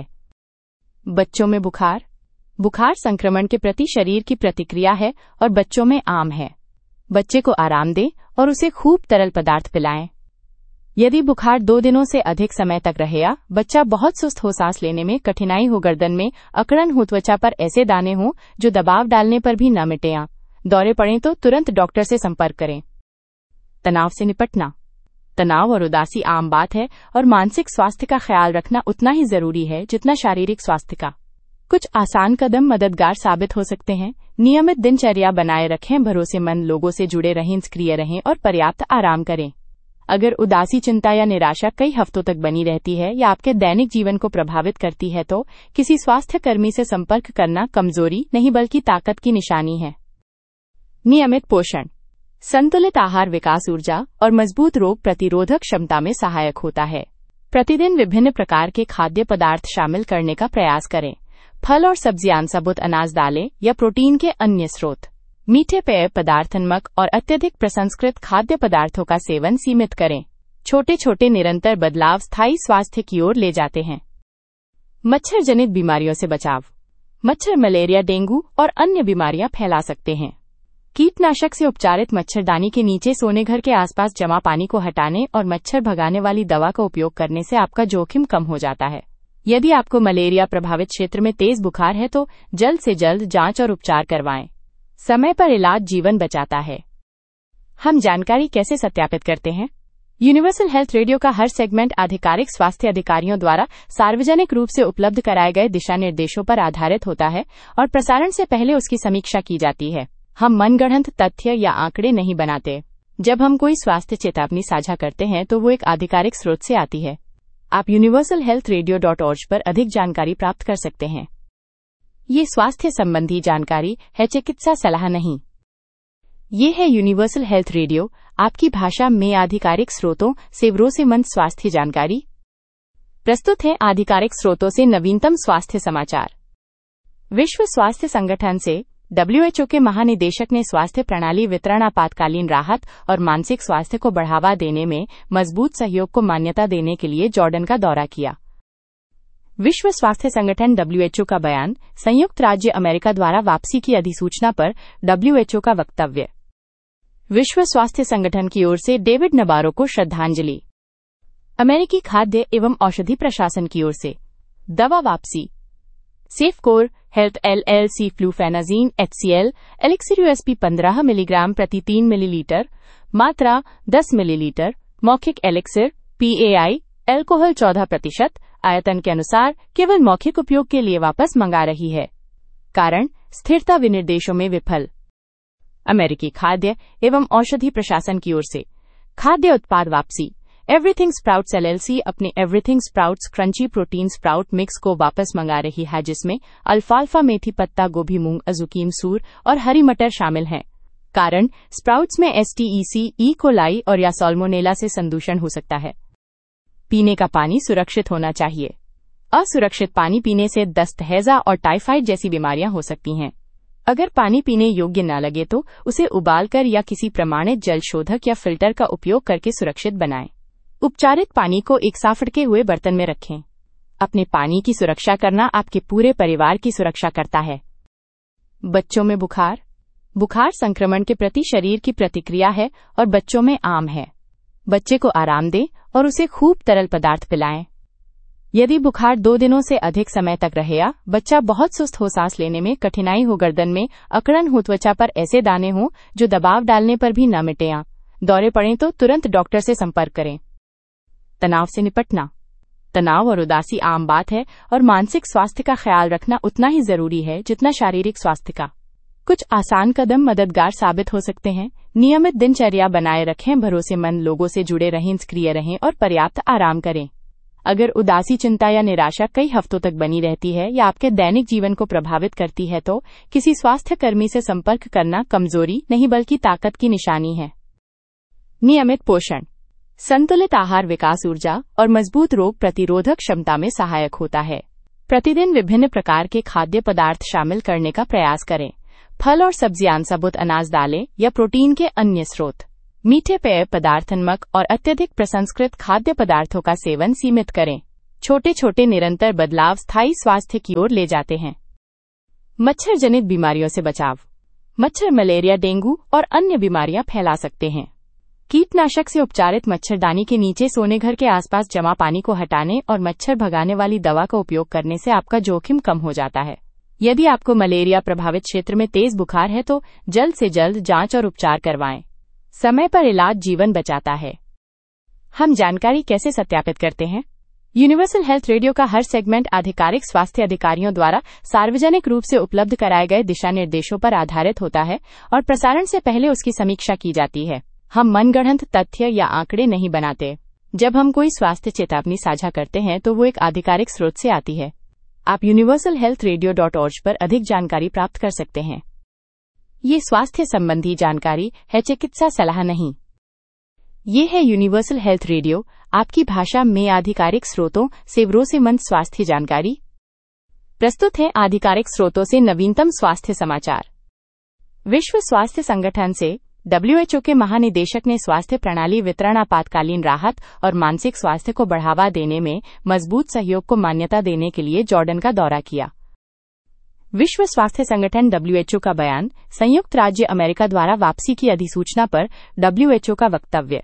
बच्चों में बुखार। बुखार संक्रमण के प्रति शरीर की प्रतिक्रिया है और बच्चों में आम है। बच्चे को आराम दें और उसे खूब तरल पदार्थ पिलाएं। यदि बुखार दो दिनों से अधिक समय तक रहे या बच्चा बहुत सुस्त हो, सांस लेने में कठिनाई हो, गर्दन में अकड़न हो, त्वचा पर ऐसे दाने हों जो दबाव डालने पर भी न मिटे या दौरे पड़ें तो तुरंत डॉक्टर से संपर्क करें। तनाव से निपटना। तनाव और उदासी आम बात है और मानसिक स्वास्थ्य का ख्याल रखना उतना ही जरूरी है जितना शारीरिक स्वास्थ्य का। कुछ आसान कदम मददगार साबित हो सकते हैं। नियमित दिनचर्या बनाए रखें, भरोसेमंद लोगों से जुड़े रहें, सक्रिय रहें और पर्याप्त आराम करें। अगर उदासी, चिंता या निराशा कई हफ्तों तक बनी रहती है या आपके दैनिक जीवन को प्रभावित करती है तो किसी स्वास्थ्य कर्मी से संपर्क करना कमजोरी नहीं बल्कि ताकत की निशानी है। नियमित पोषण। संतुलित आहार विकास, ऊर्जा और मजबूत रोग प्रतिरोधक क्षमता में सहायक होता है। प्रतिदिन विभिन्न प्रकार के खाद्य पदार्थ शामिल करने का प्रयास करें। फल और सब्जियां, साबुत अनाज, दालें या प्रोटीन के अन्य स्रोत। मीठे पेय पदार्थ, नमक और अत्यधिक प्रसंस्कृत खाद्य पदार्थों का सेवन सीमित करें। छोटे छोटे निरंतर बदलाव स्थायी स्वास्थ्य की ओर ले जाते हैं। मच्छर जनित बीमारियों से बचाव। मच्छर मलेरिया, डेंगू और अन्य बीमारियां फैला सकते हैं। कीटनाशक से उपचारित मच्छरदानी के नीचे सोने, घर के आसपास जमा पानी को हटाने और मच्छर भगाने वाली दवा का उपयोग करने से आपका जोखिम कम हो जाता है। यदि आपको मलेरिया प्रभावित क्षेत्र में तेज बुखार है तो जल्द से जल्द जांच और उपचार करवाएं। समय पर इलाज जीवन बचाता है। हम जानकारी कैसे सत्यापित करते हैं? यूनिवर्सल हेल्थ रेडियो का हर सेगमेंट आधिकारिक स्वास्थ्य अधिकारियों द्वारा सार्वजनिक रूप से उपलब्ध कराए गए दिशा निर्देशों पर आधारित होता है और प्रसारण से पहले उसकी समीक्षा की जाती है। हम मनगढ़ंत तथ्य या आंकड़े नहीं बनाते। जब हम कोई स्वास्थ्य चेतावनी साझा करते हैं तो वो एक आधिकारिक स्रोत से आती है। आप universal health radio dot ORG पर अधिक जानकारी प्राप्त कर सकते हैं। ये स्वास्थ्य संबंधी जानकारी है, चिकित्सा सलाह नहीं। ये है यूनिवर्सल हेल्थ रेडियो, आपकी भाषा में आधिकारिक स्रोतों से भरोसेमंद स्वास्थ्य जानकारी। प्रस्तुत है आधिकारिक स्रोतों से नवीनतम स्वास्थ्य समाचार। विश्व स्वास्थ्य संगठन से डब्ल्यू एच ओ के महानिदेशक ने स्वास्थ्य प्रणाली वितरण, आपातकालीन राहत और मानसिक स्वास्थ्य को बढ़ावा देने में मजबूत सहयोग को मान्यता देने के लिए जॉर्डन का दौरा किया। विश्व स्वास्थ्य संगठन डब्ल्यू एच ओ का बयान, संयुक्त राज्य अमेरिका द्वारा वापसी की अधिसूचना पर डब्ल्यू एच ओ का वक्तव्य। विश्व स्वास्थ्य संगठन की ओर से डेविड नबारो को श्रद्धांजलि। अमेरिकी खाद्य एवं औषधि प्रशासन की ओर से दवा वापसी। सेफकोर health LLC फ्लूफेनाजीन HCL elixir USP पंद्रह मिलीग्राम प्रति तीन मिलीलीटर, मात्रा दस मिलीलीटर, मौखिक एलिक्सिर पीएआई अल्कोहल चौदह प्रतिशत, आयतन के अनुसार केवल मौखिक उपयोग के लिए वापस मंगा रही है। कारण स्थिरता विनिर्देशों में विफल। अमेरिकी खाद्य एवं औषधि प्रशासन की ओर से खाद्य उत्पाद वापसी। एवरीथिंग स्प्राउट्स एलएलसी अपने everything sprouts crunchy protein sprout mix को वापस मंगा रही है, जिसमें अल्फाल्फा, मेथी, पत्ता गोभी, मूंग, अज़ुकीम, सूर और हरी मटर शामिल हैं। कारण स्प्राउट्स में एसटीईसी, ई कोलाई और या साल्मोनेला से संदूषण हो सकता है। पीने का पानी सुरक्षित होना चाहिए। असुरक्षित पानी पीने से दस्त, हैजा और टाइफाइड जैसी बीमारियां हो सकती हैं। अगर पानी पीने योग्य न लगे तो उसे उबालकर या किसी प्रमाणित जल शोधक या फिल्टर का उपयोग करके सुरक्षित बनाएं। उपचारित पानी को एक साफ ढके हुए बर्तन में रखें। अपने पानी की सुरक्षा करना आपके पूरे परिवार की सुरक्षा करता है। बच्चों में बुखार। बुखार संक्रमण के प्रति शरीर की प्रतिक्रिया है और बच्चों में आम है। बच्चे को आराम दें और उसे खूब तरल पदार्थ पिलाएं। यदि बुखार दो दिनों से अधिक समय तक रहे या बच्चा बहुत सुस्त हो, सांस लेने में कठिनाई हो, गर्दन में अकड़न हो, त्वचा पर ऐसे दाने हों जो दबाव डालने पर भी न मिटे या दौरे पड़ें तो तुरंत डॉक्टर से संपर्क करें। तनाव से निपटना। तनाव और उदासी आम बात है और मानसिक स्वास्थ्य का ख्याल रखना उतना ही जरूरी है जितना शारीरिक स्वास्थ्य का। कुछ आसान कदम मददगार साबित हो सकते हैं। नियमित दिनचर्या बनाए रखें, भरोसेमंद लोगों से जुड़े रहें, सक्रिय रहें और पर्याप्त आराम करें। अगर उदासी, चिंता या निराशा कई हफ्तों तक बनी रहती है या आपके दैनिक जीवन को प्रभावित करती है तो किसी स्वास्थ्य कर्मी से संपर्क करना कमजोरी नहीं बल्कि ताकत की निशानी है। नियमित पोषण। संतुलित आहार विकास, ऊर्जा और मजबूत रोग प्रतिरोधक क्षमता में सहायक होता है। प्रतिदिन विभिन्न प्रकार के खाद्य पदार्थ शामिल करने का प्रयास करें। फल और सब्जियां, साबुत अनाज, दालें या प्रोटीन के अन्य स्रोत। मीठे पेय पदार्थ, नमक और अत्यधिक प्रसंस्कृत खाद्य पदार्थों का सेवन सीमित करें। छोटे छोटे निरंतर बदलाव स्थायी स्वास्थ्य की ओर ले जाते हैं। मच्छर जनित बीमारियों से बचाव। मच्छर मलेरिया, डेंगू और अन्य बीमारियां फैला सकते हैं। कीटनाशक से उपचारित मच्छरदानी के नीचे सोने घर के आसपास जमा पानी को हटाने और मच्छर भगाने वाली दवा का उपयोग करने से आपका जोखिम कम हो जाता है। यदि आपको मलेरिया प्रभावित क्षेत्र में तेज बुखार है तो जल्द से जल्द जांच और उपचार करवाएं। समय पर इलाज जीवन बचाता है। हम जानकारी कैसे सत्यापित करते हैं? यूनिवर्सल हेल्थ रेडियो का हर सेगमेंट आधिकारिक स्वास्थ्य अधिकारियों द्वारा सार्वजनिक रूप से उपलब्ध कराए गए दिशा निर्देशों पर आधारित होता है और प्रसारण से पहले उसकी समीक्षा की जाती है। हम मनगढ़ंत तथ्य या आंकड़े नहीं बनाते। जब हम कोई स्वास्थ्य चेतावनी साझा करते हैं तो वो एक आधिकारिक स्रोत से आती है। आप universal health radio dot ORG पर अधिक जानकारी प्राप्त कर सकते हैं। ये स्वास्थ्य संबंधी जानकारी है, चिकित्सा सलाह नहीं। ये है यूनिवर्सल हेल्थ रेडियो, आपकी भाषा में आधिकारिक स्रोतों से भरोसेमंद स्वास्थ्य जानकारी। प्रस्तुत है आधिकारिक स्रोतों से नवीनतम स्वास्थ्य समाचार। विश्व स्वास्थ्य संगठन से डब्ल्यू एच ओ के महानिदेशक ने स्वास्थ्य प्रणाली वितरण, आपातकालीन राहत और मानसिक स्वास्थ्य को बढ़ावा देने में मजबूत सहयोग को मान्यता देने के लिए जॉर्डन का दौरा किया। विश्व स्वास्थ्य संगठन डब्ल्यू एच ओ का बयान, संयुक्त राज्य अमेरिका द्वारा वापसी की अधिसूचना पर डब्ल्यू एच ओ का वक्तव्य।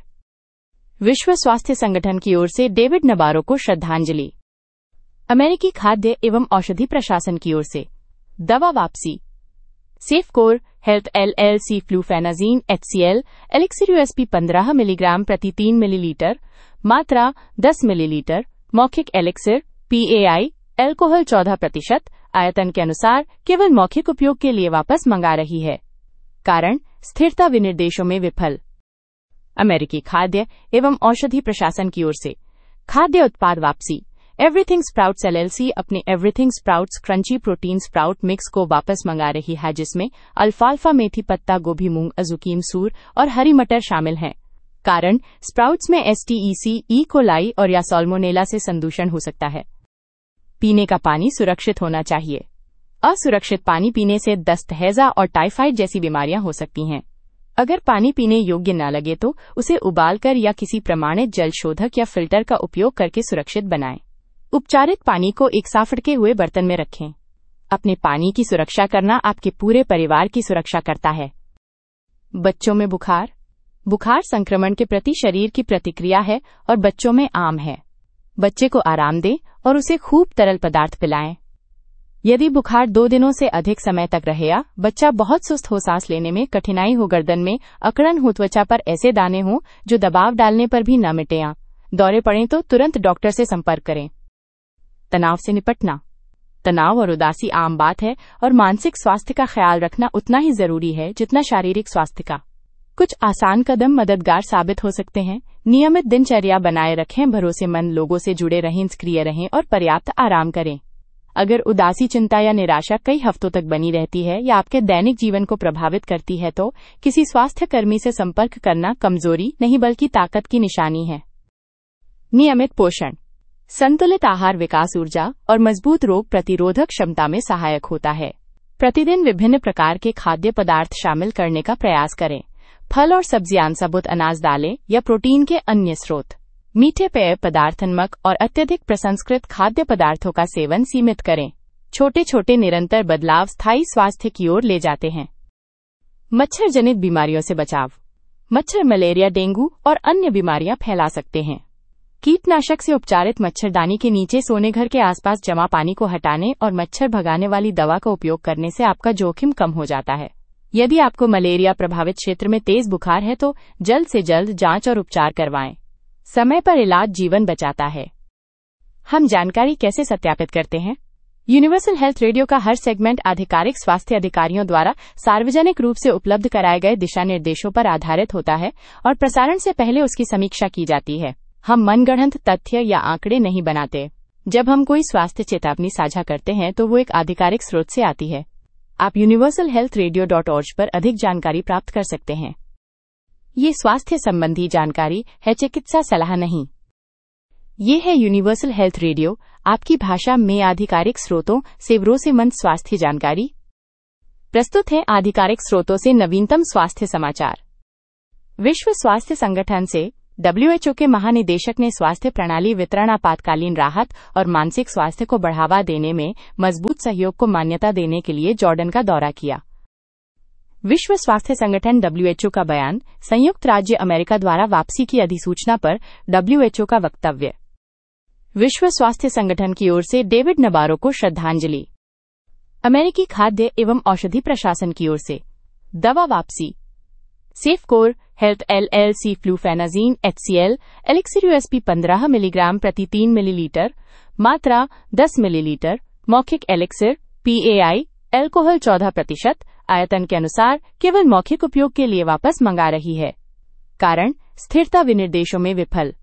विश्व स्वास्थ्य संगठन की ओर से डेविड नबारो को श्रद्धांजलि। अमेरिकी खाद्य एवं औषधि प्रशासन की ओर से दवा वापसी। सेफकोर health LLC फ्लूफेनाजीन HCL elixir USP पंद्रह मिलीग्राम प्रति तीन मिलीलीटर, मात्रा दस मिलीलीटर, मौखिक एलिक्सिर पीएआई अल्कोहल चौदह प्रतिशत, आयतन के अनुसार केवल मौखिक उपयोग के लिए वापस मंगा रही है। कारण स्थिरता विनिर्देशों में विफल। अमेरिकी खाद्य एवं औषधि प्रशासन की ओर से खाद्य उत्पाद वापसी। एवरीथिंग स्प्राउट्स एलएलसी अपने everything sprouts crunchy protein sprout mix को वापस मंगा रही है, जिसमें अल्फाल्फा, मेथी, पत्ता गोभी, मूंग, अज़ुकीम, सूर और हरी मटर शामिल हैं। कारण स्प्राउट्स में एसटीईसी, ई कोलाई और या साल्मोनेला से संदूषण हो सकता है। पीने का पानी सुरक्षित होना चाहिए। असुरक्षित पानी पीने से दस्त, हैजा और टाइफाइड जैसी बीमारियां हो सकती हैं। अगर पानी पीने योग्य न लगे तो उसे उबालकर या किसी प्रमाणित जल शोधक या फिल्टर का उपयोग करके सुरक्षित बनाएं। उपचारित पानी को एक साफ ढके हुए बर्तन में रखें। अपने पानी की सुरक्षा करना आपके पूरे परिवार की सुरक्षा करता है। बच्चों में बुखार। बुखार संक्रमण के प्रति शरीर की प्रतिक्रिया है और बच्चों में आम है। बच्चे को आराम दें और उसे खूब तरल पदार्थ पिलाएं। यदि बुखार दो दिनों से अधिक समय तक रहे या बच्चा बहुत सुस्त हो, सांस लेने में कठिनाई हो, गर्दन में अकड़न हो, त्वचा पर ऐसे दाने हों जो दबाव डालने पर भी न मिटे या दौरे पड़ें तो तुरंत डॉक्टर से संपर्क करें। तनाव से निपटना। तनाव और उदासी आम बात है और मानसिक स्वास्थ्य का ख्याल रखना उतना ही जरूरी है जितना शारीरिक स्वास्थ्य का। कुछ आसान कदम मददगार साबित हो सकते हैं। नियमित दिनचर्या बनाए रखें, भरोसेमंद लोगों से जुड़े रहें, सक्रिय रहें और पर्याप्त आराम करें। अगर उदासी, चिंता या निराशा कई हफ्तों तक बनी रहती है या आपके दैनिक जीवन को प्रभावित करती है तो किसी स्वास्थ्य कर्मी से संपर्क करना कमजोरी नहीं बल्कि ताकत की निशानी है। नियमित पोषण। संतुलित आहार विकास, ऊर्जा और मजबूत रोग प्रतिरोधक क्षमता में सहायक होता है। प्रतिदिन विभिन्न प्रकार के खाद्य पदार्थ शामिल करने का प्रयास करें। फल और सब्जियां, साबुत अनाज, दालें या प्रोटीन के अन्य स्रोत। मीठे पेय पदार्थ, नमक और अत्यधिक प्रसंस्कृत खाद्य पदार्थों का सेवन सीमित करें। छोटे छोटे निरंतर बदलाव स्थायी स्वास्थ्य की ओर ले जाते हैं। मच्छर जनित बीमारियों से बचाव। मच्छर मलेरिया, डेंगू और अन्य बीमारियां फैला सकते हैं। कीटनाशक से उपचारित मच्छरदानी के नीचे सोने घर के आसपास जमा पानी को हटाने और मच्छर भगाने वाली दवा का उपयोग करने से आपका जोखिम कम हो जाता है। यदि आपको मलेरिया प्रभावित क्षेत्र में तेज बुखार है तो जल्द से जल्द जांच और उपचार करवाएं। समय पर इलाज जीवन बचाता है। हम जानकारी कैसे सत्यापित करते हैं? यूनिवर्सल हेल्थ रेडियो का हर सेगमेंट आधिकारिक स्वास्थ्य अधिकारियों द्वारा सार्वजनिक रूप से उपलब्ध कराए गए दिशा निर्देशों पर आधारित होता है और प्रसारण से पहले उसकी समीक्षा की जाती है। हम मनगढ़ंत तथ्य या आंकड़े नहीं बनाते। जब हम कोई स्वास्थ्य चेतावनी साझा करते हैं तो वो एक आधिकारिक स्रोत से आती है। आप universal health radio dot ORG पर अधिक जानकारी प्राप्त कर सकते हैं। ये स्वास्थ्य संबंधी जानकारी है, चिकित्सा सलाह नहीं। ये है यूनिवर्सल हेल्थ रेडियो, आपकी भाषा में आधिकारिक स्रोतों से भरोसेमंद स्वास्थ्य जानकारी। प्रस्तुत है आधिकारिक स्रोतों से नवीनतम स्वास्थ्य समाचार। विश्व स्वास्थ्य संगठन से डब्ल्यू एच ओ के महानिदेशक ने स्वास्थ्य प्रणाली वितरण, आपातकालीन राहत और मानसिक स्वास्थ्य को बढ़ावा देने में मजबूत सहयोग को मान्यता देने के लिए जॉर्डन का दौरा किया। विश्व स्वास्थ्य संगठन डब्ल्यू एच ओ का बयान, संयुक्त राज्य अमेरिका द्वारा वापसी की अधिसूचना पर डब्ल्यू एच ओ का वक्तव्य। विश्व स्वास्थ्य संगठन की ओर से डेविड नबारो को श्रद्धांजलि। अमेरिकी खाद्य एवं औषधि प्रशासन की ओर से दवा वापसी। सेफकोर health L L C फ्लूफेनाजीन H C L elixir USP पंद्रह मिलीग्राम प्रति तीन मिलीलीटर, मात्रा दस मिलीलीटर, मौखिक एलिक्सिर पीएआई एल्कोहल चौदह प्रतिशत, आयतन के अनुसार केवल मौखिक उपयोग के लिए वापस मंगा रही है। कारण स्थिरता विनिर्देशों में विफल।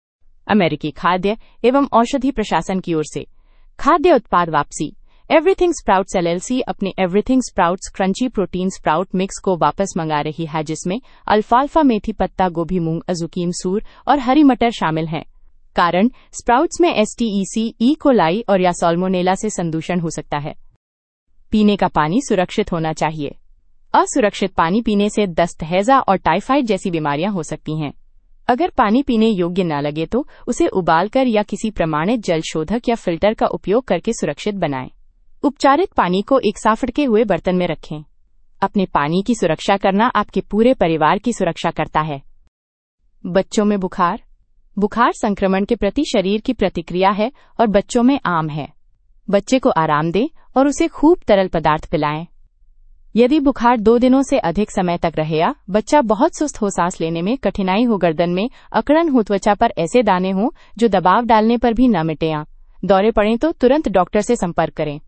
अमेरिकी खाद्य एवं औषधि प्रशासन की ओर से खाद्य उत्पाद वापसी। एवरीथिंग स्प्राउट्स एलएलसी अपने everything sprouts crunchy protein sprout mix को वापस मंगा रही है, जिसमें अल्फाल्फा, मेथी, पत्ता गोभी, मूंग, अज़ुकीम, सूर और हरी मटर शामिल हैं। कारण स्प्राउट्स में एसटीईसी, ई कोलाई और या साल्मोनेला से संदूषण हो सकता है। पीने का पानी सुरक्षित होना चाहिए। असुरक्षित पानी पीने से दस्त, हैजा और टाइफाइड जैसी बीमारियां हो सकती हैं। अगर पानी पीने योग्य न लगे तो उसे उबालकर या किसी प्रमाणित जल शोधक या फिल्टर का उपयोग करके सुरक्षित बनाएं। उपचारित पानी को एक साफ ढके हुए बर्तन में रखें। अपने पानी की सुरक्षा करना आपके पूरे परिवार की सुरक्षा करता है। बच्चों में बुखार। बुखार संक्रमण के प्रति शरीर की प्रतिक्रिया है और बच्चों में आम है। बच्चे को आराम दें और उसे खूब तरल पदार्थ पिलाएं। यदि बुखार दो दिनों से अधिक समय तक रहे या बच्चा बहुत सुस्त हो, सांस लेने में कठिनाई हो, गर्दन में अकड़न हो, त्वचा पर ऐसे दाने हों जो दबाव डालने पर भी न मिटे या दौरे पड़ें तो तुरंत डॉक्टर से संपर्क करें।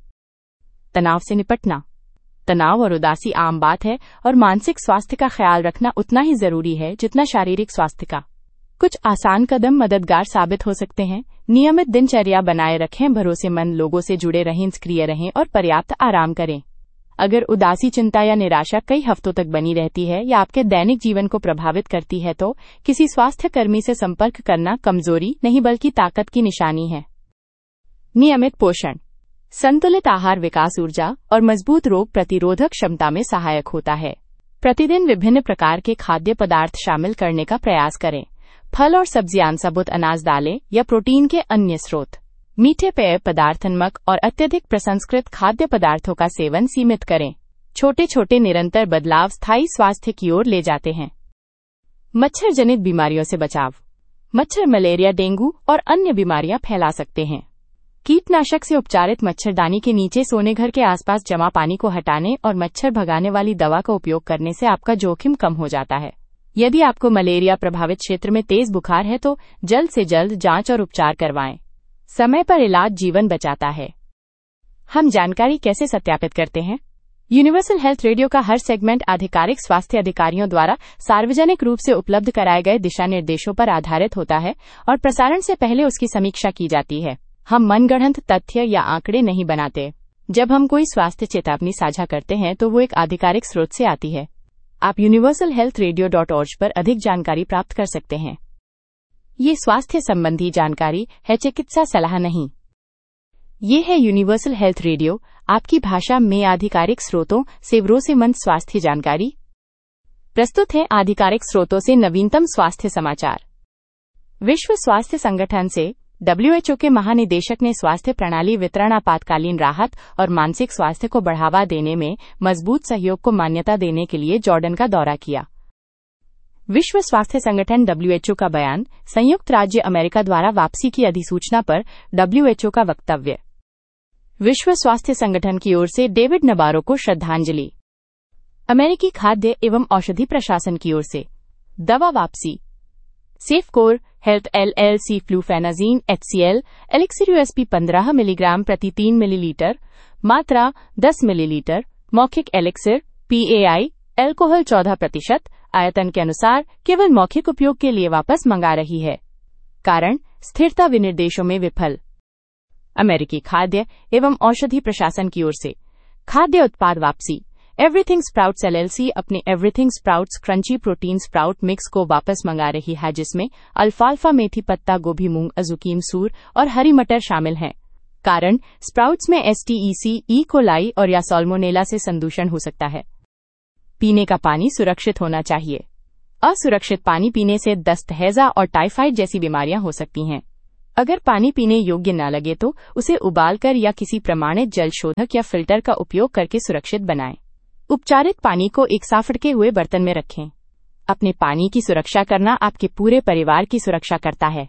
तनाव से निपटना। तनाव और उदासी आम बात है और मानसिक स्वास्थ्य का ख्याल रखना उतना ही जरूरी है जितना शारीरिक स्वास्थ्य का। कुछ आसान कदम मददगार साबित हो सकते हैं। नियमित दिनचर्या बनाए रखें, भरोसेमंद लोगों से जुड़े रहें, सक्रिय रहें और पर्याप्त आराम करें। अगर उदासी, चिंता या निराशा कई हफ्तों तक बनी रहती है या आपके दैनिक जीवन को प्रभावित करती है तो किसी स्वास्थ्य कर्मी से संपर्क करना कमजोरी नहीं बल्कि ताकत की निशानी है। नियमित पोषण। संतुलित आहार विकास, ऊर्जा और मजबूत रोग प्रतिरोधक क्षमता में सहायक होता है। प्रतिदिन विभिन्न प्रकार के खाद्य पदार्थ शामिल करने का प्रयास करें। फल और सब्जियां, साबुत अनाज, दालें या प्रोटीन के अन्य स्रोत। मीठे पेय पदार्थ, नमक और अत्यधिक प्रसंस्कृत खाद्य पदार्थों का सेवन सीमित करें। छोटे छोटे निरंतर बदलाव स्थायी स्वास्थ्य की ओर ले जाते हैं। मच्छर जनित बीमारियों से बचाव। मच्छर मलेरिया, डेंगू और अन्य बीमारियां फैला सकते हैं। कीटनाशक से उपचारित मच्छरदानी के नीचे सोने, घर के आसपास जमा पानी को हटाने और मच्छर भगाने वाली दवा का उपयोग करने से आपका जोखिम कम हो जाता है। यदि आपको मलेरिया प्रभावित क्षेत्र में तेज बुखार है तो जल्द से जल्द जांच और उपचार करवाएं। समय पर इलाज जीवन बचाता है। हम जानकारी कैसे सत्यापित करते हैं? यूनिवर्सल हेल्थ रेडियो का हर सेगमेंट आधिकारिक स्वास्थ्य अधिकारियों द्वारा सार्वजनिक रूप से उपलब्ध कराए गए दिशा निर्देशों पर आधारित होता है और प्रसारण से पहले उसकी समीक्षा की जाती है। हम मनगढ़ंत तथ्य या आंकड़े नहीं बनाते। जब हम कोई स्वास्थ्य चेतावनी साझा करते हैं तो वो एक आधिकारिक स्रोत से आती है। आप universal health radio dot ORG पर अधिक जानकारी प्राप्त कर सकते हैं। ये स्वास्थ्य संबंधी जानकारी है, चिकित्सा सलाह नहीं। ये है यूनिवर्सल हेल्थ रेडियो, आपकी भाषा में आधिकारिक स्रोतों से भरोसेमंद स्वास्थ्य जानकारी। प्रस्तुत है आधिकारिक स्रोतों से नवीनतम स्वास्थ्य समाचार। विश्व स्वास्थ्य संगठन से डब्ल्यू एच ओ के महानिदेशक ने स्वास्थ्य प्रणाली वितरण, आपातकालीन राहत और मानसिक स्वास्थ्य को बढ़ावा देने में मजबूत सहयोग को मान्यता देने के लिए जॉर्डन का दौरा किया। विश्व स्वास्थ्य संगठन डब्ल्यू एच ओ का बयान, संयुक्त राज्य अमेरिका द्वारा वापसी की अधिसूचना पर डब्ल्यू एच ओ का वक्तव्य। विश्व स्वास्थ्य संगठन की ओर से डेविड नबारो को श्रद्धांजलि। अमेरिकी खाद्य एवं औषधि प्रशासन की ओर से दवा वापसी। सेफकोर health L L C फ्लूफेनाजीन H C L elixir USP पंद्रह मिलीग्राम प्रति तीन मिलीलीटर, मात्रा दस मिलीलीटर, मौखिक एलिक्सिर पीएआई एल्कोहल चौदह प्रतिशत, आयतन के अनुसार केवल मौखिक उपयोग के लिए वापस मंगा रही है। कारण स्थिरता विनिर्देशों में विफल। अमेरिकी खाद्य एवं औषधि प्रशासन की ओर से खाद्य उत्पाद वापसी। एवरीथिंग स्प्राउट्स एलएलसी अपने everything sprouts crunchy protein sprout mix को वापस मंगा रही है, जिसमें अल्फाल्फा, मेथी, पत्ता गोभी, मूंग, अज़ुकी मसूर और हरी मटर शामिल हैं। कारण स्प्राउट्स में एसटीईसी, ई कोलाई और या साल्मोनेला से संदूषण हो सकता है। पीने का पानी सुरक्षित होना चाहिए। असुरक्षित पानी पीने से दस्त, हैजा और टाइफाइड जैसी बीमारियां हो सकती हैं। अगर पानी पीने योग्य न लगे तो उसे उबालकर या किसी प्रमाणित जल शोधक या फिल्टर का उपयोग करके सुरक्षित बनाएं। उपचारित पानी को एक साफ ढके हुए बर्तन में रखें। अपने पानी की सुरक्षा करना आपके पूरे परिवार की सुरक्षा करता है।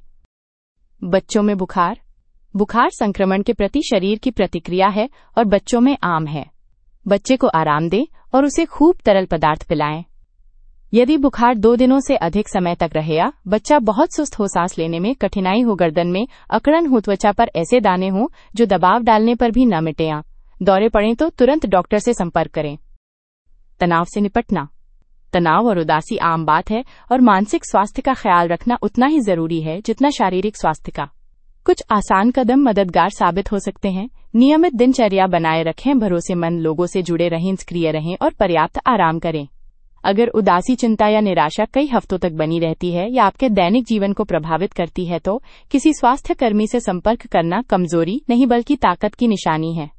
बच्चों में बुखार। बुखार संक्रमण के प्रति शरीर की प्रतिक्रिया है और बच्चों में आम है। बच्चे को आराम दें और उसे खूब तरल पदार्थ पिलाएं। यदि बुखार दो दिनों से अधिक समय तक रहे या बच्चा बहुत सुस्त हो, सांस लेने में कठिनाई हो, गर्दन में अकड़न हो, त्वचा पर ऐसे दाने हों जो दबाव डालने पर भी न मिटे या दौरे पड़ें तो तुरंत डॉक्टर से संपर्क करें। तनाव से निपटना। तनाव और उदासी आम बात है और मानसिक स्वास्थ्य का ख्याल रखना उतना ही जरूरी है जितना शारीरिक स्वास्थ्य का। कुछ आसान कदम मददगार साबित हो सकते हैं। नियमित दिनचर्या बनाए रखें, भरोसेमंद लोगों से जुड़े रहें, सक्रिय रहें और पर्याप्त आराम करें। अगर उदासी, चिंता या निराशा कई हफ्तों तक बनी रहती है या आपके दैनिक जीवन को प्रभावित करती है तो किसी स्वास्थ्य कर्मी से संपर्क करना कमजोरी नहीं बल्कि ताकत की निशानी है।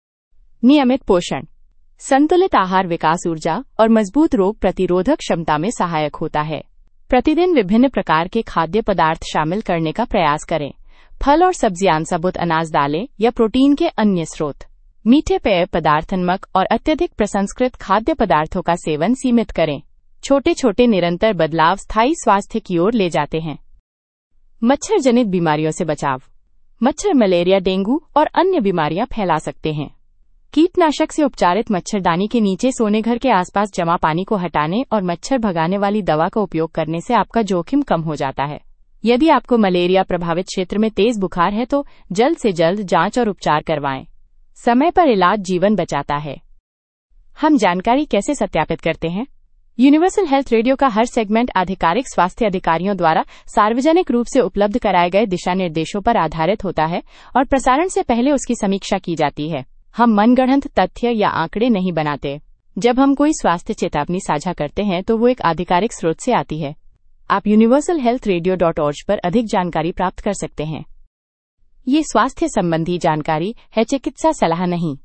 नियमित पोषण। संतुलित आहार विकास, ऊर्जा और मजबूत रोग प्रतिरोधक क्षमता में सहायक होता है। प्रतिदिन विभिन्न प्रकार के खाद्य पदार्थ शामिल करने का प्रयास करें। फल और सब्जियां, साबुत अनाज, दालें या प्रोटीन के अन्य स्रोत। मीठे पेय पदार्थ, नमक और अत्यधिक प्रसंस्कृत खाद्य पदार्थों का सेवन सीमित करें। छोटे छोटे निरंतर बदलाव स्थायी स्वास्थ्य की ओर ले जाते हैं। मच्छर जनित बीमारियों से बचाव। मच्छर मलेरिया, डेंगू और अन्य बीमारियां फैला सकते हैं। कीटनाशक से उपचारित मच्छरदानी के नीचे सोने, घर के आसपास जमा पानी को हटाने और मच्छर भगाने वाली दवा का उपयोग करने से आपका जोखिम कम हो जाता है। यदि आपको मलेरिया प्रभावित क्षेत्र में तेज बुखार है तो जल्द से जल्द जांच और उपचार करवाएं। समय पर इलाज जीवन बचाता है। हम जानकारी कैसे सत्यापित करते हैं? यूनिवर्सल हेल्थ रेडियो का हर सेगमेंट आधिकारिक स्वास्थ्य अधिकारियों द्वारा सार्वजनिक रूप से उपलब्ध कराए गए दिशा निर्देशों पर आधारित होता है और प्रसारण से पहले उसकी समीक्षा की जाती है। हम मनगढ़ंत तथ्य या आंकड़े नहीं बनाते। जब हम कोई स्वास्थ्य चेतावनी साझा करते हैं तो वो एक आधिकारिक स्रोत से आती है। आप universal health radio dot ORG पर अधिक जानकारी प्राप्त कर सकते हैं। ये स्वास्थ्य संबंधी जानकारी है, चिकित्सा सलाह नहीं।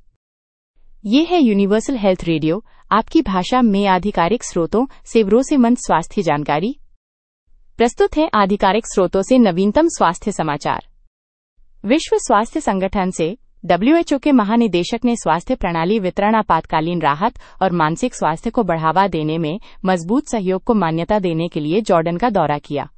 ये है यूनिवर्सल हेल्थ रेडियो, आपकी भाषा में आधिकारिक स्रोतों से भरोसेमंद स्वास्थ्य जानकारी। प्रस्तुत है आधिकारिक स्रोतों से नवीनतम स्वास्थ्य समाचार। विश्व स्वास्थ्य संगठन से डब्ल्यू एच ओ के महानिदेशक ने स्वास्थ्य प्रणाली वितरण, आपातकालीन राहत और मानसिक स्वास्थ्य को बढ़ावा देने में मजबूत सहयोग को मान्यता देने के लिए जॉर्डन का दौरा किया।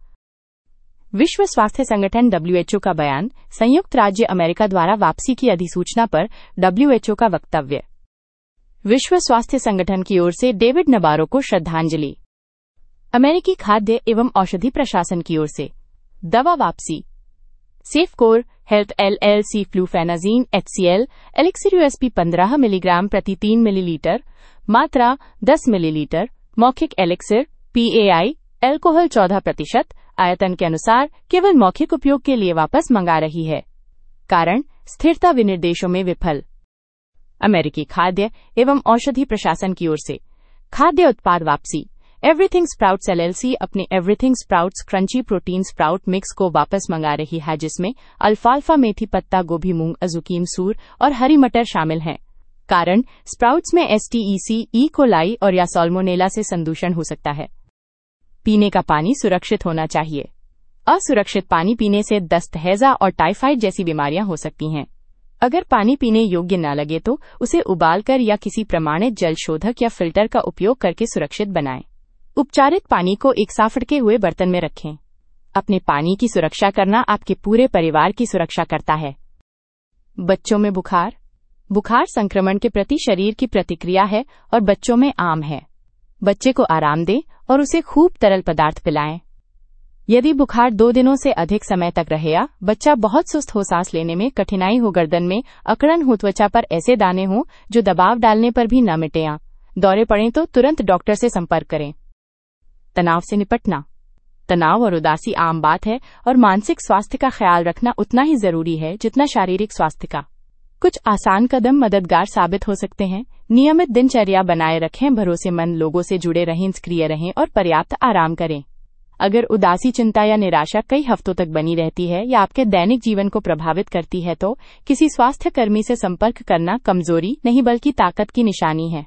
विश्व स्वास्थ्य संगठन डब्ल्यू एच ओ का बयान, संयुक्त राज्य अमेरिका द्वारा वापसी की अधिसूचना पर डब्ल्यू एच ओ का वक्तव्य। विश्व स्वास्थ्य संगठन की ओर से डेविड नबारो को श्रद्धांजलि। अमेरिकी खाद्य एवं औषधि प्रशासन की ओर से दवा वापसी। सेफकोर health LLC फ्लूफेनाजीन HCL elixir USP पंद्रह मिलीग्राम प्रति तीन मिलीलीटर, मात्रा दस मिलीलीटर, मौखिक एलिक्सिर पीएआई अल्कोहल चौदह प्रतिशत, आयतन के अनुसार केवल मौखिक उपयोग के लिए वापस मंगा रही है। कारण स्थिरता विनिर्देशों में विफल। अमेरिकी खाद्य एवं औषधि प्रशासन की ओर से खाद्य उत्पाद वापसी। एवरीथिंग स्प्राउट्स एलएलसी अपने everything sprouts crunchy protein sprout mix को वापस मंगा रही है, जिसमें अल्फाल्फा, मेथी, पत्ता गोभी, मूंग, अज़ुकी मसूर और हरी मटर शामिल हैं। कारण स्प्राउट्स में एसटीईसी, ई कोलाई और या साल्मोनेला से संदूषण हो सकता है। पीने का पानी सुरक्षित होना चाहिए। असुरक्षित पानी पीने से दस्त, हैजा और टाइफाइड जैसी बीमारियां हो सकती हैं। अगर पानी पीने योग्य न लगे तो उसे उबालकर या किसी प्रमाणित जल शोधक या फिल्टर का उपयोग करके सुरक्षित बनाएं। उपचारित पानी को एक साफ ढके हुए बर्तन में रखें। अपने पानी की सुरक्षा करना आपके पूरे परिवार की सुरक्षा करता है। बच्चों में बुखार। बुखार संक्रमण के प्रति शरीर की प्रतिक्रिया है और बच्चों में आम है। बच्चे को आराम दें और उसे खूब तरल पदार्थ पिलाएं। यदि बुखार दो दिनों से अधिक समय तक रहे या बच्चा बहुत सुस्त हो, सांस लेने में कठिनाई हो, गर्दन में अकड़न हो, त्वचा पर ऐसे दाने हों जो दबाव डालने पर भी न मिटे या दौरे पड़ें तो तुरंत डॉक्टर से संपर्क करें। तनाव से निपटना। तनाव और उदासी आम बात है और मानसिक स्वास्थ्य का ख्याल रखना उतना ही जरूरी है जितना शारीरिक स्वास्थ्य का। कुछ आसान कदम मददगार साबित हो सकते हैं। नियमित दिनचर्या बनाए रखें, भरोसेमंद लोगों से जुड़े रहें, सक्रिय रहें और पर्याप्त आराम करें। अगर उदासी, चिंता या निराशा कई हफ्तों तक बनी रहती है या आपके दैनिक जीवन को प्रभावित करती है, तो किसी स्वास्थ्य कर्मी से संपर्क करना कमजोरी नहीं बल्कि ताकत की निशानी है।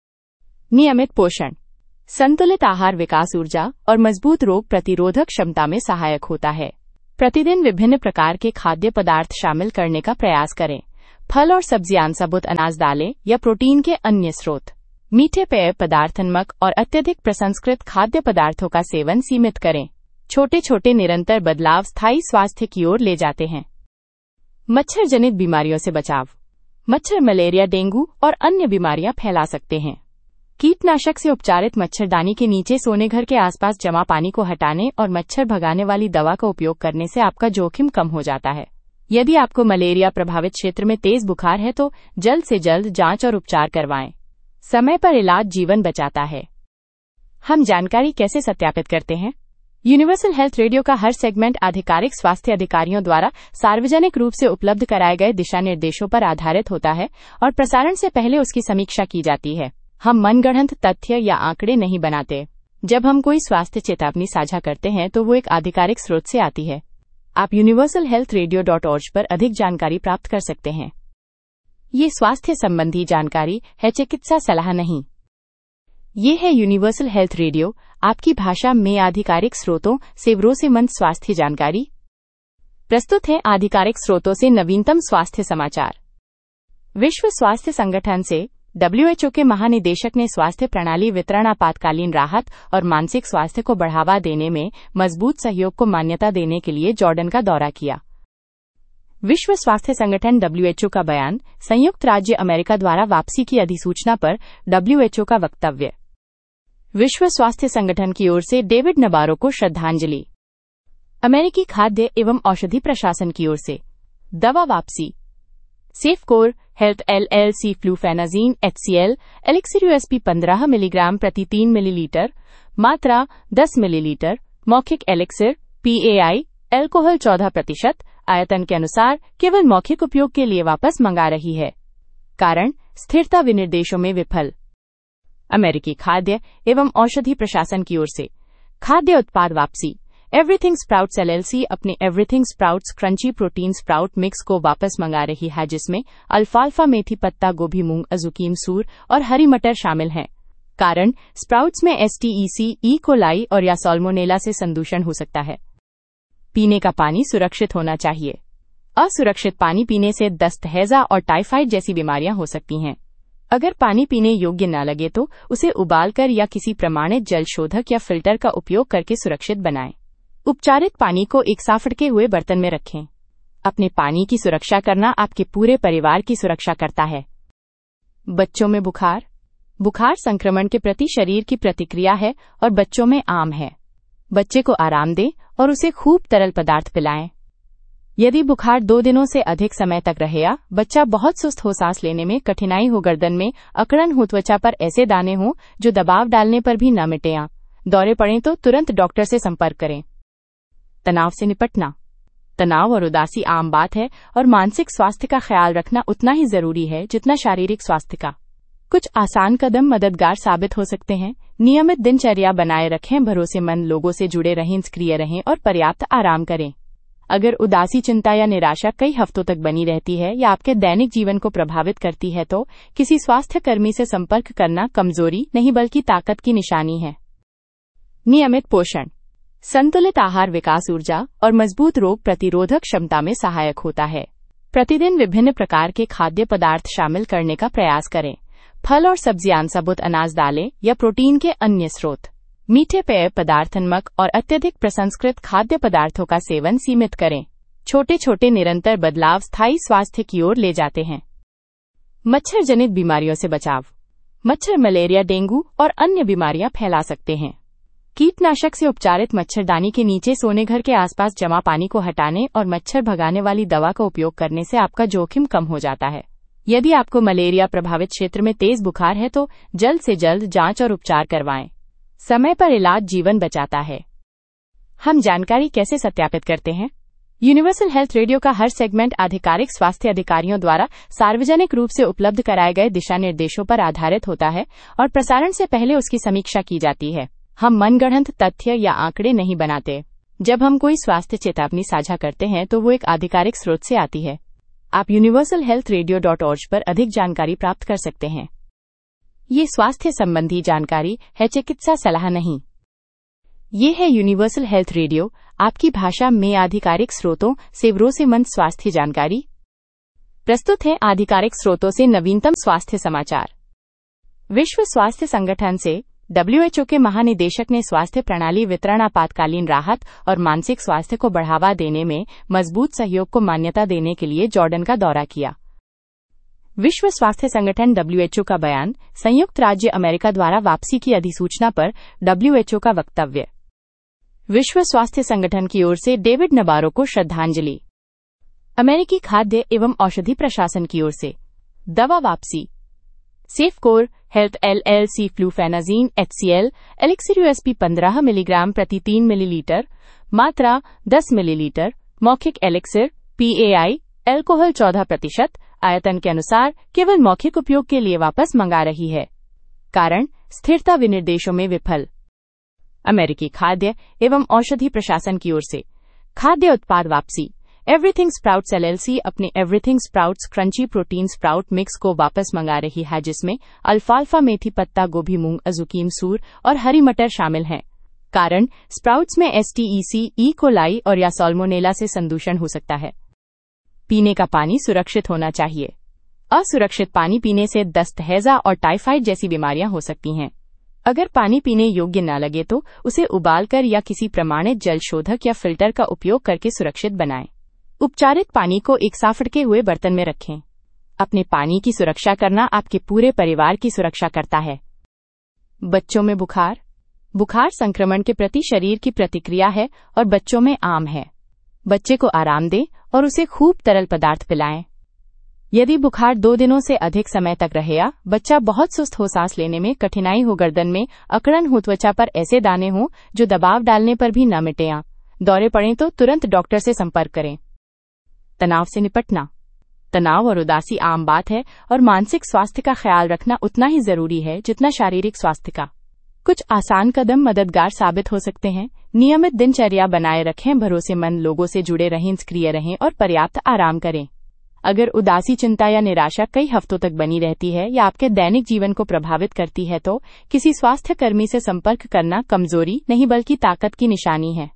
नियमित पोषण, संतुलित आहार विकास, ऊर्जा और मजबूत रोग प्रतिरोधक क्षमता में सहायक होता है। प्रतिदिन विभिन्न प्रकार के खाद्य पदार्थ शामिल करने का प्रयास करें। फल और सब्जियां, साबुत अनाज, दालें या प्रोटीन के अन्य स्रोत। मीठे पेय पदार्थ, नमक और अत्यधिक प्रसंस्कृत खाद्य पदार्थों का सेवन सीमित करें। छोटे छोटे निरंतर बदलाव स्थायी स्वास्थ्य की ओर ले जाते हैं। मच्छर जनित बीमारियों से बचाव। मच्छर मलेरिया, डेंगू और अन्य बीमारियां फैला सकते हैं। कीटनाशक से उपचारित मच्छरदानी के नीचे सोने, घर के आसपास जमा पानी को हटाने और मच्छर भगाने वाली दवा का उपयोग करने से आपका जोखिम कम हो जाता है। यदि आपको मलेरिया प्रभावित क्षेत्र में तेज बुखार है तो जल्द से जल्द जांच और उपचार करवाएं। समय पर इलाज जीवन बचाता है। हम जानकारी कैसे सत्यापित करते हैं? यूनिवर्सल हेल्थ रेडियो का हर सेगमेंट आधिकारिक स्वास्थ्य अधिकारियों द्वारा सार्वजनिक रूप से उपलब्ध कराए गए दिशा निर्देशों पर आधारित होता है और प्रसारण से पहले उसकी समीक्षा की जाती है। हम मनगढ़ंत तथ्य या आंकड़े नहीं बनाते। जब हम कोई स्वास्थ्य चेतावनी साझा करते हैं तो वो एक आधिकारिक स्रोत से आती है। आप universal health radio dot ORG पर अधिक जानकारी प्राप्त कर सकते हैं। ये स्वास्थ्य संबंधी जानकारी है, चिकित्सा सलाह नहीं। ये है यूनिवर्सल हेल्थ रेडियो, आपकी भाषा में आधिकारिक स्रोतों से भरोसेमंद स्वास्थ्य जानकारी। प्रस्तुत है आधिकारिक स्रोतों से नवीनतम स्वास्थ्य समाचार। विश्व स्वास्थ्य संगठन से डब्ल्यू एच ओ के महानिदेशक ने स्वास्थ्य प्रणाली वितरण, आपातकालीन राहत और मानसिक स्वास्थ्य को बढ़ावा देने में मजबूत सहयोग को मान्यता देने के लिए जॉर्डन का दौरा किया। विश्व स्वास्थ्य संगठन डब्ल्यू एच ओ का बयान, संयुक्त राज्य अमेरिका द्वारा वापसी की अधिसूचना पर डब्ल्यू एच ओ का वक्तव्य। विश्व स्वास्थ्य संगठन की ओर से डेविड नबारो को श्रद्धांजलि। अमेरिकी खाद्य एवं औषधि प्रशासन की ओर से दवा वापसी। सेफकोर health LLC फ्लूफेनाजीन HCL elixir USP पंद्रह मिलीग्राम प्रति तीन मिलीलीटर, मात्रा दस मिलीलीटर, मौखिक एलिक्सिर पीएआई अल्कोहल चौदह प्रतिशत, आयतन के अनुसार केवल मौखिक उपयोग के लिए वापस मंगा रही है। कारण, स्थिरता विनिर्देशों में विफल। अमेरिकी खाद्य एवं औषधि प्रशासन की ओर से खाद्य उत्पाद वापसी। एवरीथिंग स्प्राउट्स एलएलसी अपने everything sprouts crunchy protein sprout mix को वापस मंगा रही है, जिसमें अल्फाल्फा, मेथी, पत्ता गोभी, मूंग, अज़ुकीम, सूर और हरी मटर शामिल हैं। कारण, स्प्राउट्स में एसटीईसी, ई कोलाई और या साल्मोनेला से संदूषण हो सकता है। पीने का पानी सुरक्षित होना चाहिए। असुरक्षित पानी पीने से दस्त, हैजा और टाइफाइड जैसी बीमारियां हो सकती हैं। अगर पानी पीने योग्य न लगे तो उसे उबालकर या किसी प्रमाणित जल शोधक या फिल्टर का उपयोग करके सुरक्षित बनाएं। उपचारित पानी को एक साफ ढके हुए बर्तन में रखें। अपने पानी की सुरक्षा करना आपके पूरे परिवार की सुरक्षा करता है। बच्चों में बुखार। बुखार संक्रमण के प्रति शरीर की प्रतिक्रिया है और बच्चों में आम है। बच्चे को आराम दें और उसे खूब तरल पदार्थ पिलाएं। यदि बुखार दो दिनों से अधिक समय तक रहे या बच्चा बहुत सुस्त हो, सांस लेने में कठिनाई हो, गर्दन में अकड़न हो, त्वचा पर ऐसे दाने हों जो दबाव डालने पर भी न मिटे या दौरे पड़ें तो तुरंत डॉक्टर से संपर्क करें। तनाव से निपटना। तनाव और उदासी आम बात है और मानसिक स्वास्थ्य का ख्याल रखना उतना ही जरूरी है जितना शारीरिक स्वास्थ्य का। कुछ आसान कदम मददगार साबित हो सकते हैं। नियमित दिनचर्या बनाए रखें, भरोसेमंद लोगों से जुड़े रहें, सक्रिय रहें और पर्याप्त आराम करें। अगर उदासी, चिंता या निराशा कई हफ्तों तक बनी रहती है या आपके दैनिक जीवन को प्रभावित करती है, तो किसी स्वास्थ्य कर्मी से संपर्क करना कमजोरी नहीं बल्कि ताकत की निशानी है। नियमित पोषण, संतुलित आहार विकास, ऊर्जा और मजबूत रोग प्रतिरोधक क्षमता में सहायक होता है। प्रतिदिन विभिन्न प्रकार के खाद्य पदार्थ शामिल करने का प्रयास करें। फल और सब्जियां, साबुत अनाज, दालें या प्रोटीन के अन्य स्रोत। मीठे पेय पदार्थ, नमक और अत्यधिक प्रसंस्कृत खाद्य पदार्थों का सेवन सीमित करें। छोटे छोटे निरंतर बदलाव स्थायी स्वास्थ्य की ओर ले जाते हैं। मच्छर जनित बीमारियों से बचाव। मच्छर मलेरिया, डेंगू और अन्य बीमारियां फैला सकते हैं। कीटनाशक से उपचारित मच्छरदानी के नीचे सोने, घर के आसपास जमा पानी को हटाने और मच्छर भगाने वाली दवा का उपयोग करने से आपका जोखिम कम हो जाता है। यदि आपको मलेरिया प्रभावित क्षेत्र में तेज बुखार है तो जल्द से जल्द जांच और उपचार करवाएं। समय पर इलाज जीवन बचाता है। हम जानकारी कैसे सत्यापित करते हैं? यूनिवर्सल हेल्थ रेडियो का हर सेगमेंट आधिकारिक स्वास्थ्य अधिकारियों द्वारा सार्वजनिक रूप से उपलब्ध कराए गए दिशा निर्देशों पर आधारित होता है और प्रसारण से पहले उसकी समीक्षा की जाती है। हम मनगढ़ंत तथ्य या आंकड़े नहीं बनाते। जब हम कोई स्वास्थ्य चेतावनी साझा करते हैं तो वो एक आधिकारिक स्रोत से आती है। आप universal health radio dot ORG पर अधिक जानकारी प्राप्त कर सकते हैं। ये स्वास्थ्य संबंधी जानकारी है, चिकित्सा सलाह नहीं। ये है यूनिवर्सल हेल्थ रेडियो, आपकी भाषा में आधिकारिक स्रोतों से भरोसेमंद स्वास्थ्य जानकारी। प्रस्तुत है आधिकारिक स्रोतों से नवीनतम स्वास्थ्य समाचार। विश्व स्वास्थ्य संगठन से डब्ल्यू एच ओ के महानिदेशक ने स्वास्थ्य प्रणाली वितरण, आपातकालीन राहत और मानसिक स्वास्थ्य को बढ़ावा देने में मजबूत सहयोग को मान्यता देने के लिए जॉर्डन का दौरा किया। विश्व स्वास्थ्य संगठन डब्ल्यू एच ओ का बयान, संयुक्त राज्य अमेरिका द्वारा वापसी की अधिसूचना पर डब्ल्यू एच ओ का वक्तव्य। विश्व स्वास्थ्य संगठन की ओर से डेविड नबारो को श्रद्धांजलि। अमेरिकी खाद्य एवं औषधि प्रशासन की ओर से दवा वापसी। सेफकोर health LLC फ्लूफेनाजीन HCL elixir USP पंद्रह मिलीग्राम प्रति तीन मिलीलीटर, मात्रा दस मिलीलीटर, मौखिक एलिक्सिर पीएआई अल्कोहल चौदह प्रतिशत, आयतन के अनुसार केवल मौखिक उपयोग के लिए वापस मंगा रही है। कारण, स्थिरता विनिर्देशों में विफल। अमेरिकी खाद्य एवं औषधि प्रशासन की ओर से खाद्य उत्पाद वापसी। एवरीथिंग स्प्राउट्स एलएलसी अपने everything sprouts crunchy protein sprout mix को वापस मंगा रही है, जिसमें अल्फाल्फा, मेथी पत्ता गोभी, मूंग, अज़ुकीम, सूर और हरी मटर शामिल हैं। कारण, स्प्राउट्स में एसटीईसी, ई कोलाई और या साल्मोनेला से संदूषण हो सकता है। पीने का पानी सुरक्षित होना चाहिए। असुरक्षित पानी पीने से दस्त, हैजा और टाइफाइड जैसी बीमारियां हो सकती हैं। अगर पानी पीने योग्य न लगे तो उसे उबालकर या किसी प्रमाणित जल शोधक या फिल्टर का उपयोग करके सुरक्षित बनाएं। उपचारित पानी को एक साफ ढके हुए बर्तन में रखें। अपने पानी की सुरक्षा करना आपके पूरे परिवार की सुरक्षा करता है। बच्चों में बुखार। बुखार संक्रमण के प्रति शरीर की प्रतिक्रिया है और बच्चों में आम है। बच्चे को आराम दें और उसे खूब तरल पदार्थ पिलाएं। यदि बुखार दो दिनों से अधिक समय तक रहे या बच्चा बहुत सुस्त हो, सांस लेने में कठिनाई हो, गर्दन में अकड़न हो, त्वचा पर ऐसे दाने हों जो दबाव डालने पर भी न मिटे या दौरे पड़ें तो तुरंत डॉक्टर से संपर्क करें। तनाव से निपटना। तनाव और उदासी आम बात है और मानसिक स्वास्थ्य का ख्याल रखना उतना ही जरूरी है जितना शारीरिक स्वास्थ्य का। कुछ आसान कदम मददगार साबित हो सकते हैं। नियमित दिनचर्या बनाए रखें, भरोसेमंद लोगों से जुड़े रहें, सक्रिय रहें और पर्याप्त आराम करें। अगर उदासी, चिंता या निराशा कई हफ्तों तक बनी रहती है या आपके दैनिक जीवन को प्रभावित करती है तो किसी स्वास्थ्य कर्मी से संपर्क करना कमजोरी नहीं बल्कि ताकत की निशानी है।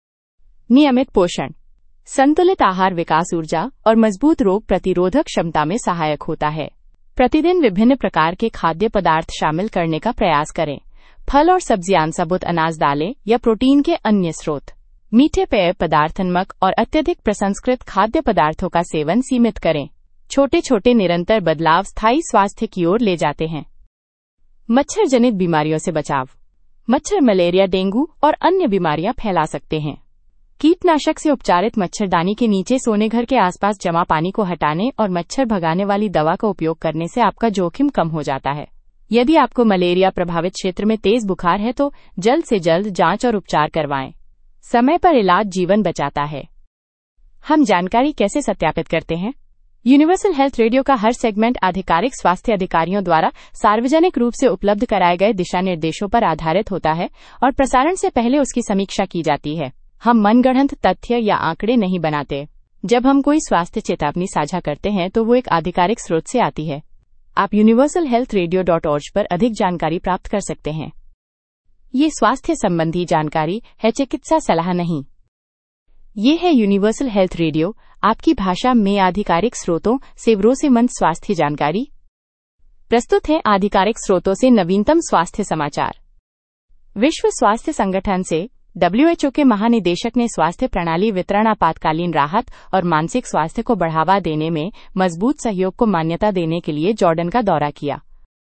नियमित पोषण। संतुलित आहार विकास, ऊर्जा और मजबूत रोग प्रतिरोधक क्षमता में सहायक होता है। प्रतिदिन विभिन्न प्रकार के खाद्य पदार्थ शामिल करने का प्रयास करें। फल और सब्जियां, साबुत अनाज, दालें या प्रोटीन के अन्य स्रोत। मीठे पेय पदार्थ, नमक और अत्यधिक प्रसंस्कृत खाद्य पदार्थों का सेवन सीमित करें। छोटे छोटे निरंतर बदलाव स्थायी स्वास्थ्य की ओर ले जाते हैं। मच्छर जनित बीमारियों से बचाव। मच्छर मलेरिया, डेंगू और अन्य बीमारियां फैला सकते हैं। कीटनाशक से उपचारित मच्छरदानी के नीचे सोने, घर के आसपास जमा पानी को हटाने और मच्छर भगाने वाली दवा का उपयोग करने से आपका जोखिम कम हो जाता है। यदि आपको मलेरिया प्रभावित क्षेत्र में तेज बुखार है तो जल्द से जल्द जांच और उपचार करवाएं। समय पर इलाज जीवन बचाता है। हम जानकारी कैसे सत्यापित करते हैं? यूनिवर्सल हेल्थ रेडियो का हर सेगमेंट आधिकारिक स्वास्थ्य अधिकारियों द्वारा सार्वजनिक रूप से उपलब्ध कराए गए दिशा निर्देशों पर आधारित होता है और प्रसारण से पहले उसकी समीक्षा की जाती है। हम मनगढ़ंत तथ्य या आंकड़े नहीं बनाते। जब हम कोई स्वास्थ्य चेतावनी साझा करते हैं तो वो एक आधिकारिक स्रोत से आती है। आप universal health radio dot ORG पर अधिक जानकारी प्राप्त कर सकते हैं। ये स्वास्थ्य संबंधी जानकारी है, चिकित्सा सलाह नहीं। ये है यूनिवर्सल हेल्थ रेडियो, आपकी भाषा में आधिकारिक स्रोतों से भरोसेमंद स्वास्थ्य जानकारी। प्रस्तुत है आधिकारिक स्रोतों से नवीनतम स्वास्थ्य समाचार। विश्व स्वास्थ्य संगठन से डब्ल्यू एच ओ के महानिदेशक ने स्वास्थ्य प्रणाली वितरण, आपातकालीन राहत और मानसिक स्वास्थ्य को बढ़ावा देने में मजबूत सहयोग को मान्यता देने के लिए जॉर्डन का दौरा किया।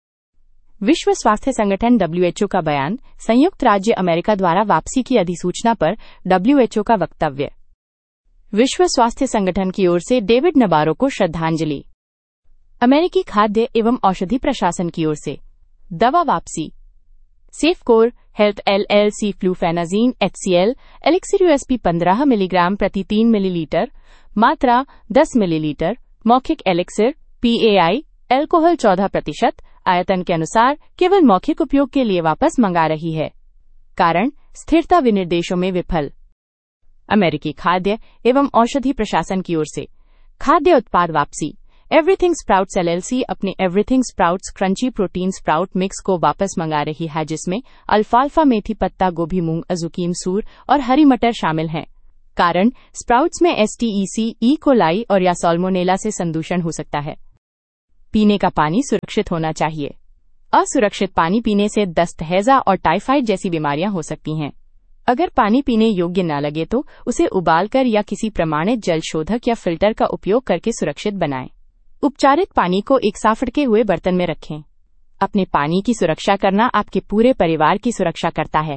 विश्व स्वास्थ्य संगठन डब्ल्यू एच ओ का बयान, संयुक्त राज्य अमेरिका द्वारा वापसी की अधिसूचना पर डब्ल्यू एच ओ का वक्तव्य। विश्व स्वास्थ्य संगठन की ओर से डेविड नबारो को श्रद्धांजलि। अमेरिकी खाद्य एवं औषधि प्रशासन की ओर से दवा वापसी। सेफकोर health LLC फ्लूफेनाजीन HCL elixir USP पंद्रह मिलीग्राम प्रति तीन मिलीलीटर, मात्रा दस मिलीलीटर, मौखिक एलिक्सिर पीएआई अल्कोहल चौदह प्रतिशत, आयतन के अनुसार केवल मौखिक उपयोग के लिए वापस मंगा रही है। कारण स्थिरता विनिर्देशों में विफल। अमेरिकी खाद्य एवं औषधि प्रशासन की ओर से खाद्य उत्पाद वापसी। एवरीथिंग स्प्राउट्स एलएलसी अपने everything sprouts crunchy protein sprout mix को वापस मंगा रही है, जिसमें अल्फाल्फा मेथी पत्ता गोभी मूंग अज़ुकीम सूर और हरी मटर शामिल हैं। कारण स्प्राउट्स में एसटीईसी ई कोलाई और या साल्मोनेला से संदूषण हो सकता है। पीने का पानी सुरक्षित होना चाहिए। असुरक्षित पानी पीने से दस्त, हैजा और टाइफाइड जैसी बीमारियां हो सकती हैं। अगर पानी पीने योग्य न लगे तो उसे उबालकर या किसी प्रमाणित जल शोधक या फिल्टर का उपयोग करके सुरक्षित बनाएं। उपचारित पानी को एक साफ ढके हुए बर्तन में रखें। अपने पानी की सुरक्षा करना आपके पूरे परिवार की सुरक्षा करता है।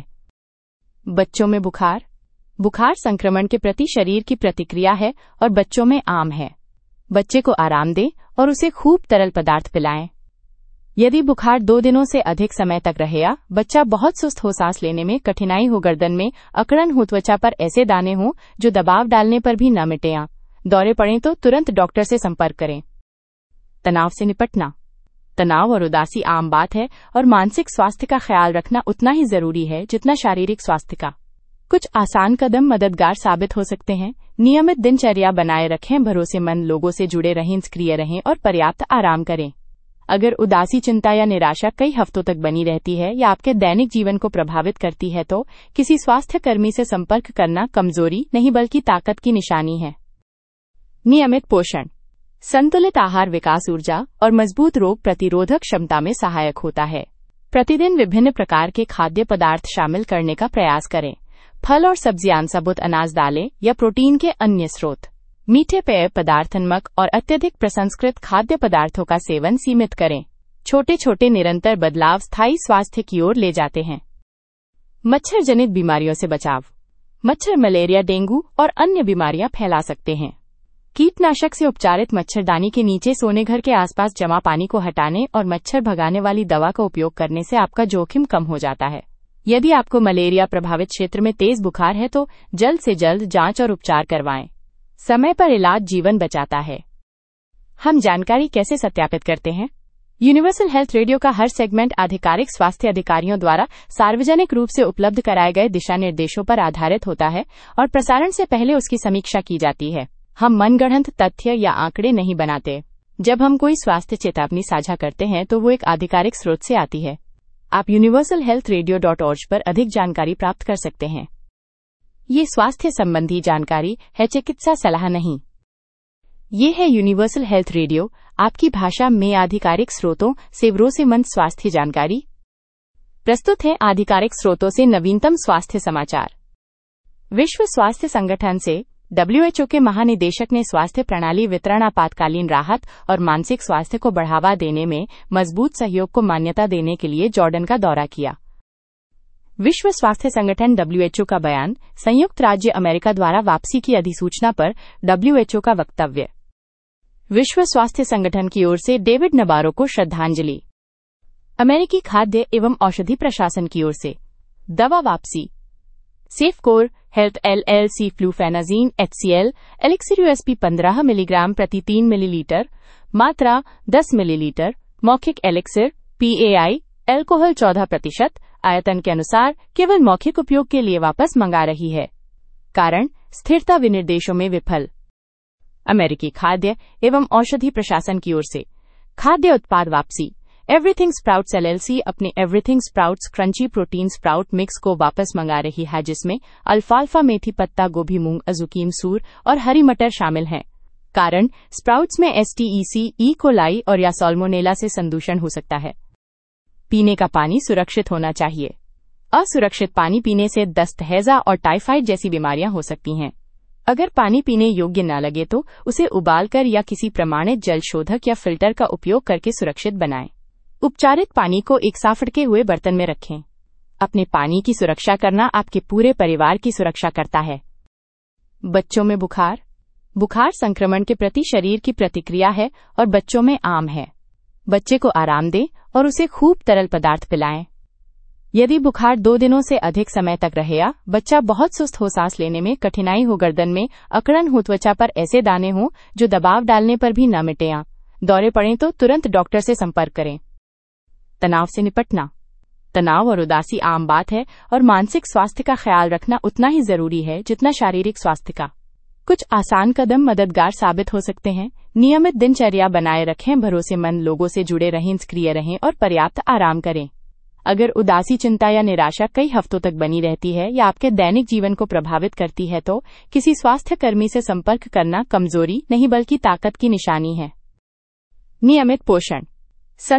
बच्चों में बुखार। बुखार संक्रमण के प्रति शरीर की प्रतिक्रिया है और बच्चों में आम है। बच्चे को आराम दें और उसे खूब तरल पदार्थ पिलाएं। यदि बुखार दो दिनों से अधिक समय तक रहे या बच्चा बहुत सुस्त हो, सांस लेने में कठिनाई हो, गर्दन में अकड़न हो, त्वचा पर ऐसे दाने हों जो दबाव डालने पर भी न मिटे या दौरे पड़ें तो तुरंत डॉक्टर से संपर्क करें। तनाव से निपटना। तनाव और उदासी आम बात है और मानसिक स्वास्थ्य का ख्याल रखना उतना ही जरूरी है जितना शारीरिक स्वास्थ्य का। कुछ आसान कदम मददगार साबित हो सकते हैं। नियमित दिनचर्या बनाए रखें, भरोसेमंद लोगों से जुड़े रहें, सक्रिय रहें और पर्याप्त आराम करें। अगर उदासी, चिंता या निराशा कई हफ्तों तक बनी रहती है या आपके दैनिक जीवन को प्रभावित करती है तो किसी स्वास्थ्य कर्मी से संपर्क करना कमजोरी नहीं बल्कि ताकत की निशानी है। नियमित पोषण। संतुलित आहार विकास, ऊर्जा और मजबूत रोग प्रतिरोधक क्षमता में सहायक होता है। प्रतिदिन विभिन्न प्रकार के खाद्य पदार्थ शामिल करने का प्रयास करें। फल और सब्जियां, साबुत अनाज, दालें या प्रोटीन के अन्य स्रोत। मीठे पेय पदार्थ, नमक और अत्यधिक प्रसंस्कृत खाद्य पदार्थों का सेवन सीमित करें। छोटे छोटे निरंतर बदलाव स्थायी स्वास्थ्य की ओर ले जाते हैं। मच्छर जनित बीमारियों से बचाव। मच्छर मलेरिया, डेंगू और अन्य बीमारियां फैला सकते हैं। कीटनाशक से उपचारित मच्छरदानी के नीचे सोने, घर के आसपास जमा पानी को हटाने और मच्छर भगाने वाली दवा का उपयोग करने से आपका जोखिम कम हो जाता है। यदि आपको मलेरिया प्रभावित क्षेत्र में तेज बुखार है तो जल्द से जल्द जांच और उपचार करवाएं। समय पर इलाज जीवन बचाता है। हम जानकारी कैसे सत्यापित करते हैं? यूनिवर्सल हेल्थ रेडियो का हर सेगमेंट आधिकारिक स्वास्थ्य अधिकारियों द्वारा सार्वजनिक रूप से उपलब्ध कराए गए दिशा निर्देशों पर आधारित होता है और प्रसारण से पहले उसकी समीक्षा की जाती है। हम मनगढ़ंत तथ्य या आंकड़े नहीं बनाते। जब हम कोई स्वास्थ्य चेतावनी साझा करते हैं तो वो एक आधिकारिक स्रोत से आती है। आप universal health radio dot ORG पर अधिक जानकारी प्राप्त कर सकते हैं। ये स्वास्थ्य संबंधी जानकारी है, चिकित्सा सलाह नहीं। ये है यूनिवर्सल हेल्थ रेडियो, आपकी भाषा में आधिकारिक स्रोतों से भरोसेमंद स्वास्थ्य जानकारी। प्रस्तुत है आधिकारिक स्रोतों से नवीनतम स्वास्थ्य समाचार। विश्व स्वास्थ्य संगठन से डब्ल्यूएचओ के महानिदेशक ने स्वास्थ्य प्रणाली वितरण, आपातकालीन राहत और मानसिक स्वास्थ्य को बढ़ावा देने में मजबूत सहयोग को मान्यता देने के लिए जॉर्डन का दौरा किया। विश्व स्वास्थ्य संगठन डब्ल्यूएचओ का बयान, संयुक्त राज्य अमेरिका द्वारा वापसी की अधिसूचना पर डब्ल्यूएचओ का वक्तव्य। विश्व स्वास्थ्य संगठन की ओर से डेविड नबारो को श्रद्धांजलि। अमेरिकी खाद्य एवं औषधि प्रशासन की ओर से दवा वापसी। सेफकोर health LLC फ्लूफेनाजीन HCL elixir USP पंद्रह मिलीग्राम प्रति तीन मिलीलीटर, मात्रा दस मिलीलीटर, मौखिक एलिक्सिर पीएआई अल्कोहल चौदह प्रतिशत, आयतन के अनुसार केवल मौखिक उपयोग के लिए वापस मंगा रही है। कारण स्थिरता विनिर्देशों में विफल। अमेरिकी खाद्य एवं औषधि प्रशासन की ओर से खाद्य उत्पाद वापसी। एवरीथिंग स्प्राउट्स एलएलसी अपने everything sprouts crunchy protein sprout mix को वापस मंगा रही है, जिसमें अल्फाल्फा मेथी पत्ता गोभी मूंग अज़ुकीम सूर और हरी मटर शामिल हैं। कारण स्प्राउट्स में एसटीईसी ई कोलाई और या साल्मोनेला से संदूषण हो सकता है। पीने का पानी सुरक्षित होना चाहिए। असुरक्षित पानी पीने से दस्त, हैजा और टाइफाइड जैसी बीमारियां हो सकती हैं। अगर पानी पीने योग्य न लगे तो उसे उबालकर या किसी प्रमाणित जल शोधक या फिल्टर का उपयोग करके सुरक्षित बनाएं। उपचारित पानी को एक साफ ढके हुए बर्तन में रखें। अपने पानी की सुरक्षा करना आपके पूरे परिवार की सुरक्षा करता है। बच्चों में बुखार। बुखार संक्रमण के प्रति शरीर की प्रतिक्रिया है और बच्चों में आम है। बच्चे को आराम दें और उसे खूब तरल पदार्थ पिलाएं। यदि बुखार दो दिनों से अधिक समय तक रहे या बच्चा बहुत सुस्त हो, सांस लेने में कठिनाई हो, गर्दन में अकड़न हो, त्वचा पर ऐसे दाने हों जो दबाव डालने पर भी न मिटे या दौरे पड़ें तो तुरंत डॉक्टर से संपर्क करें। तनाव से निपटना। तनाव और उदासी आम बात है और मानसिक स्वास्थ्य का ख्याल रखना उतना ही जरूरी है जितना शारीरिक स्वास्थ्य का। कुछ आसान कदम मददगार साबित हो सकते हैं। नियमित दिनचर्या बनाए रखें, भरोसेमंद लोगों से जुड़े रहें, सक्रिय रहें और पर्याप्त आराम करें। अगर उदासी, चिंता या निराशा कई हफ्तों तक बनी रहती है या आपके दैनिक जीवन को प्रभावित करती है तो किसी स्वास्थ्य कर्मी से संपर्क करना कमजोरी नहीं बल्कि ताकत की निशानी है। नियमित पोषण।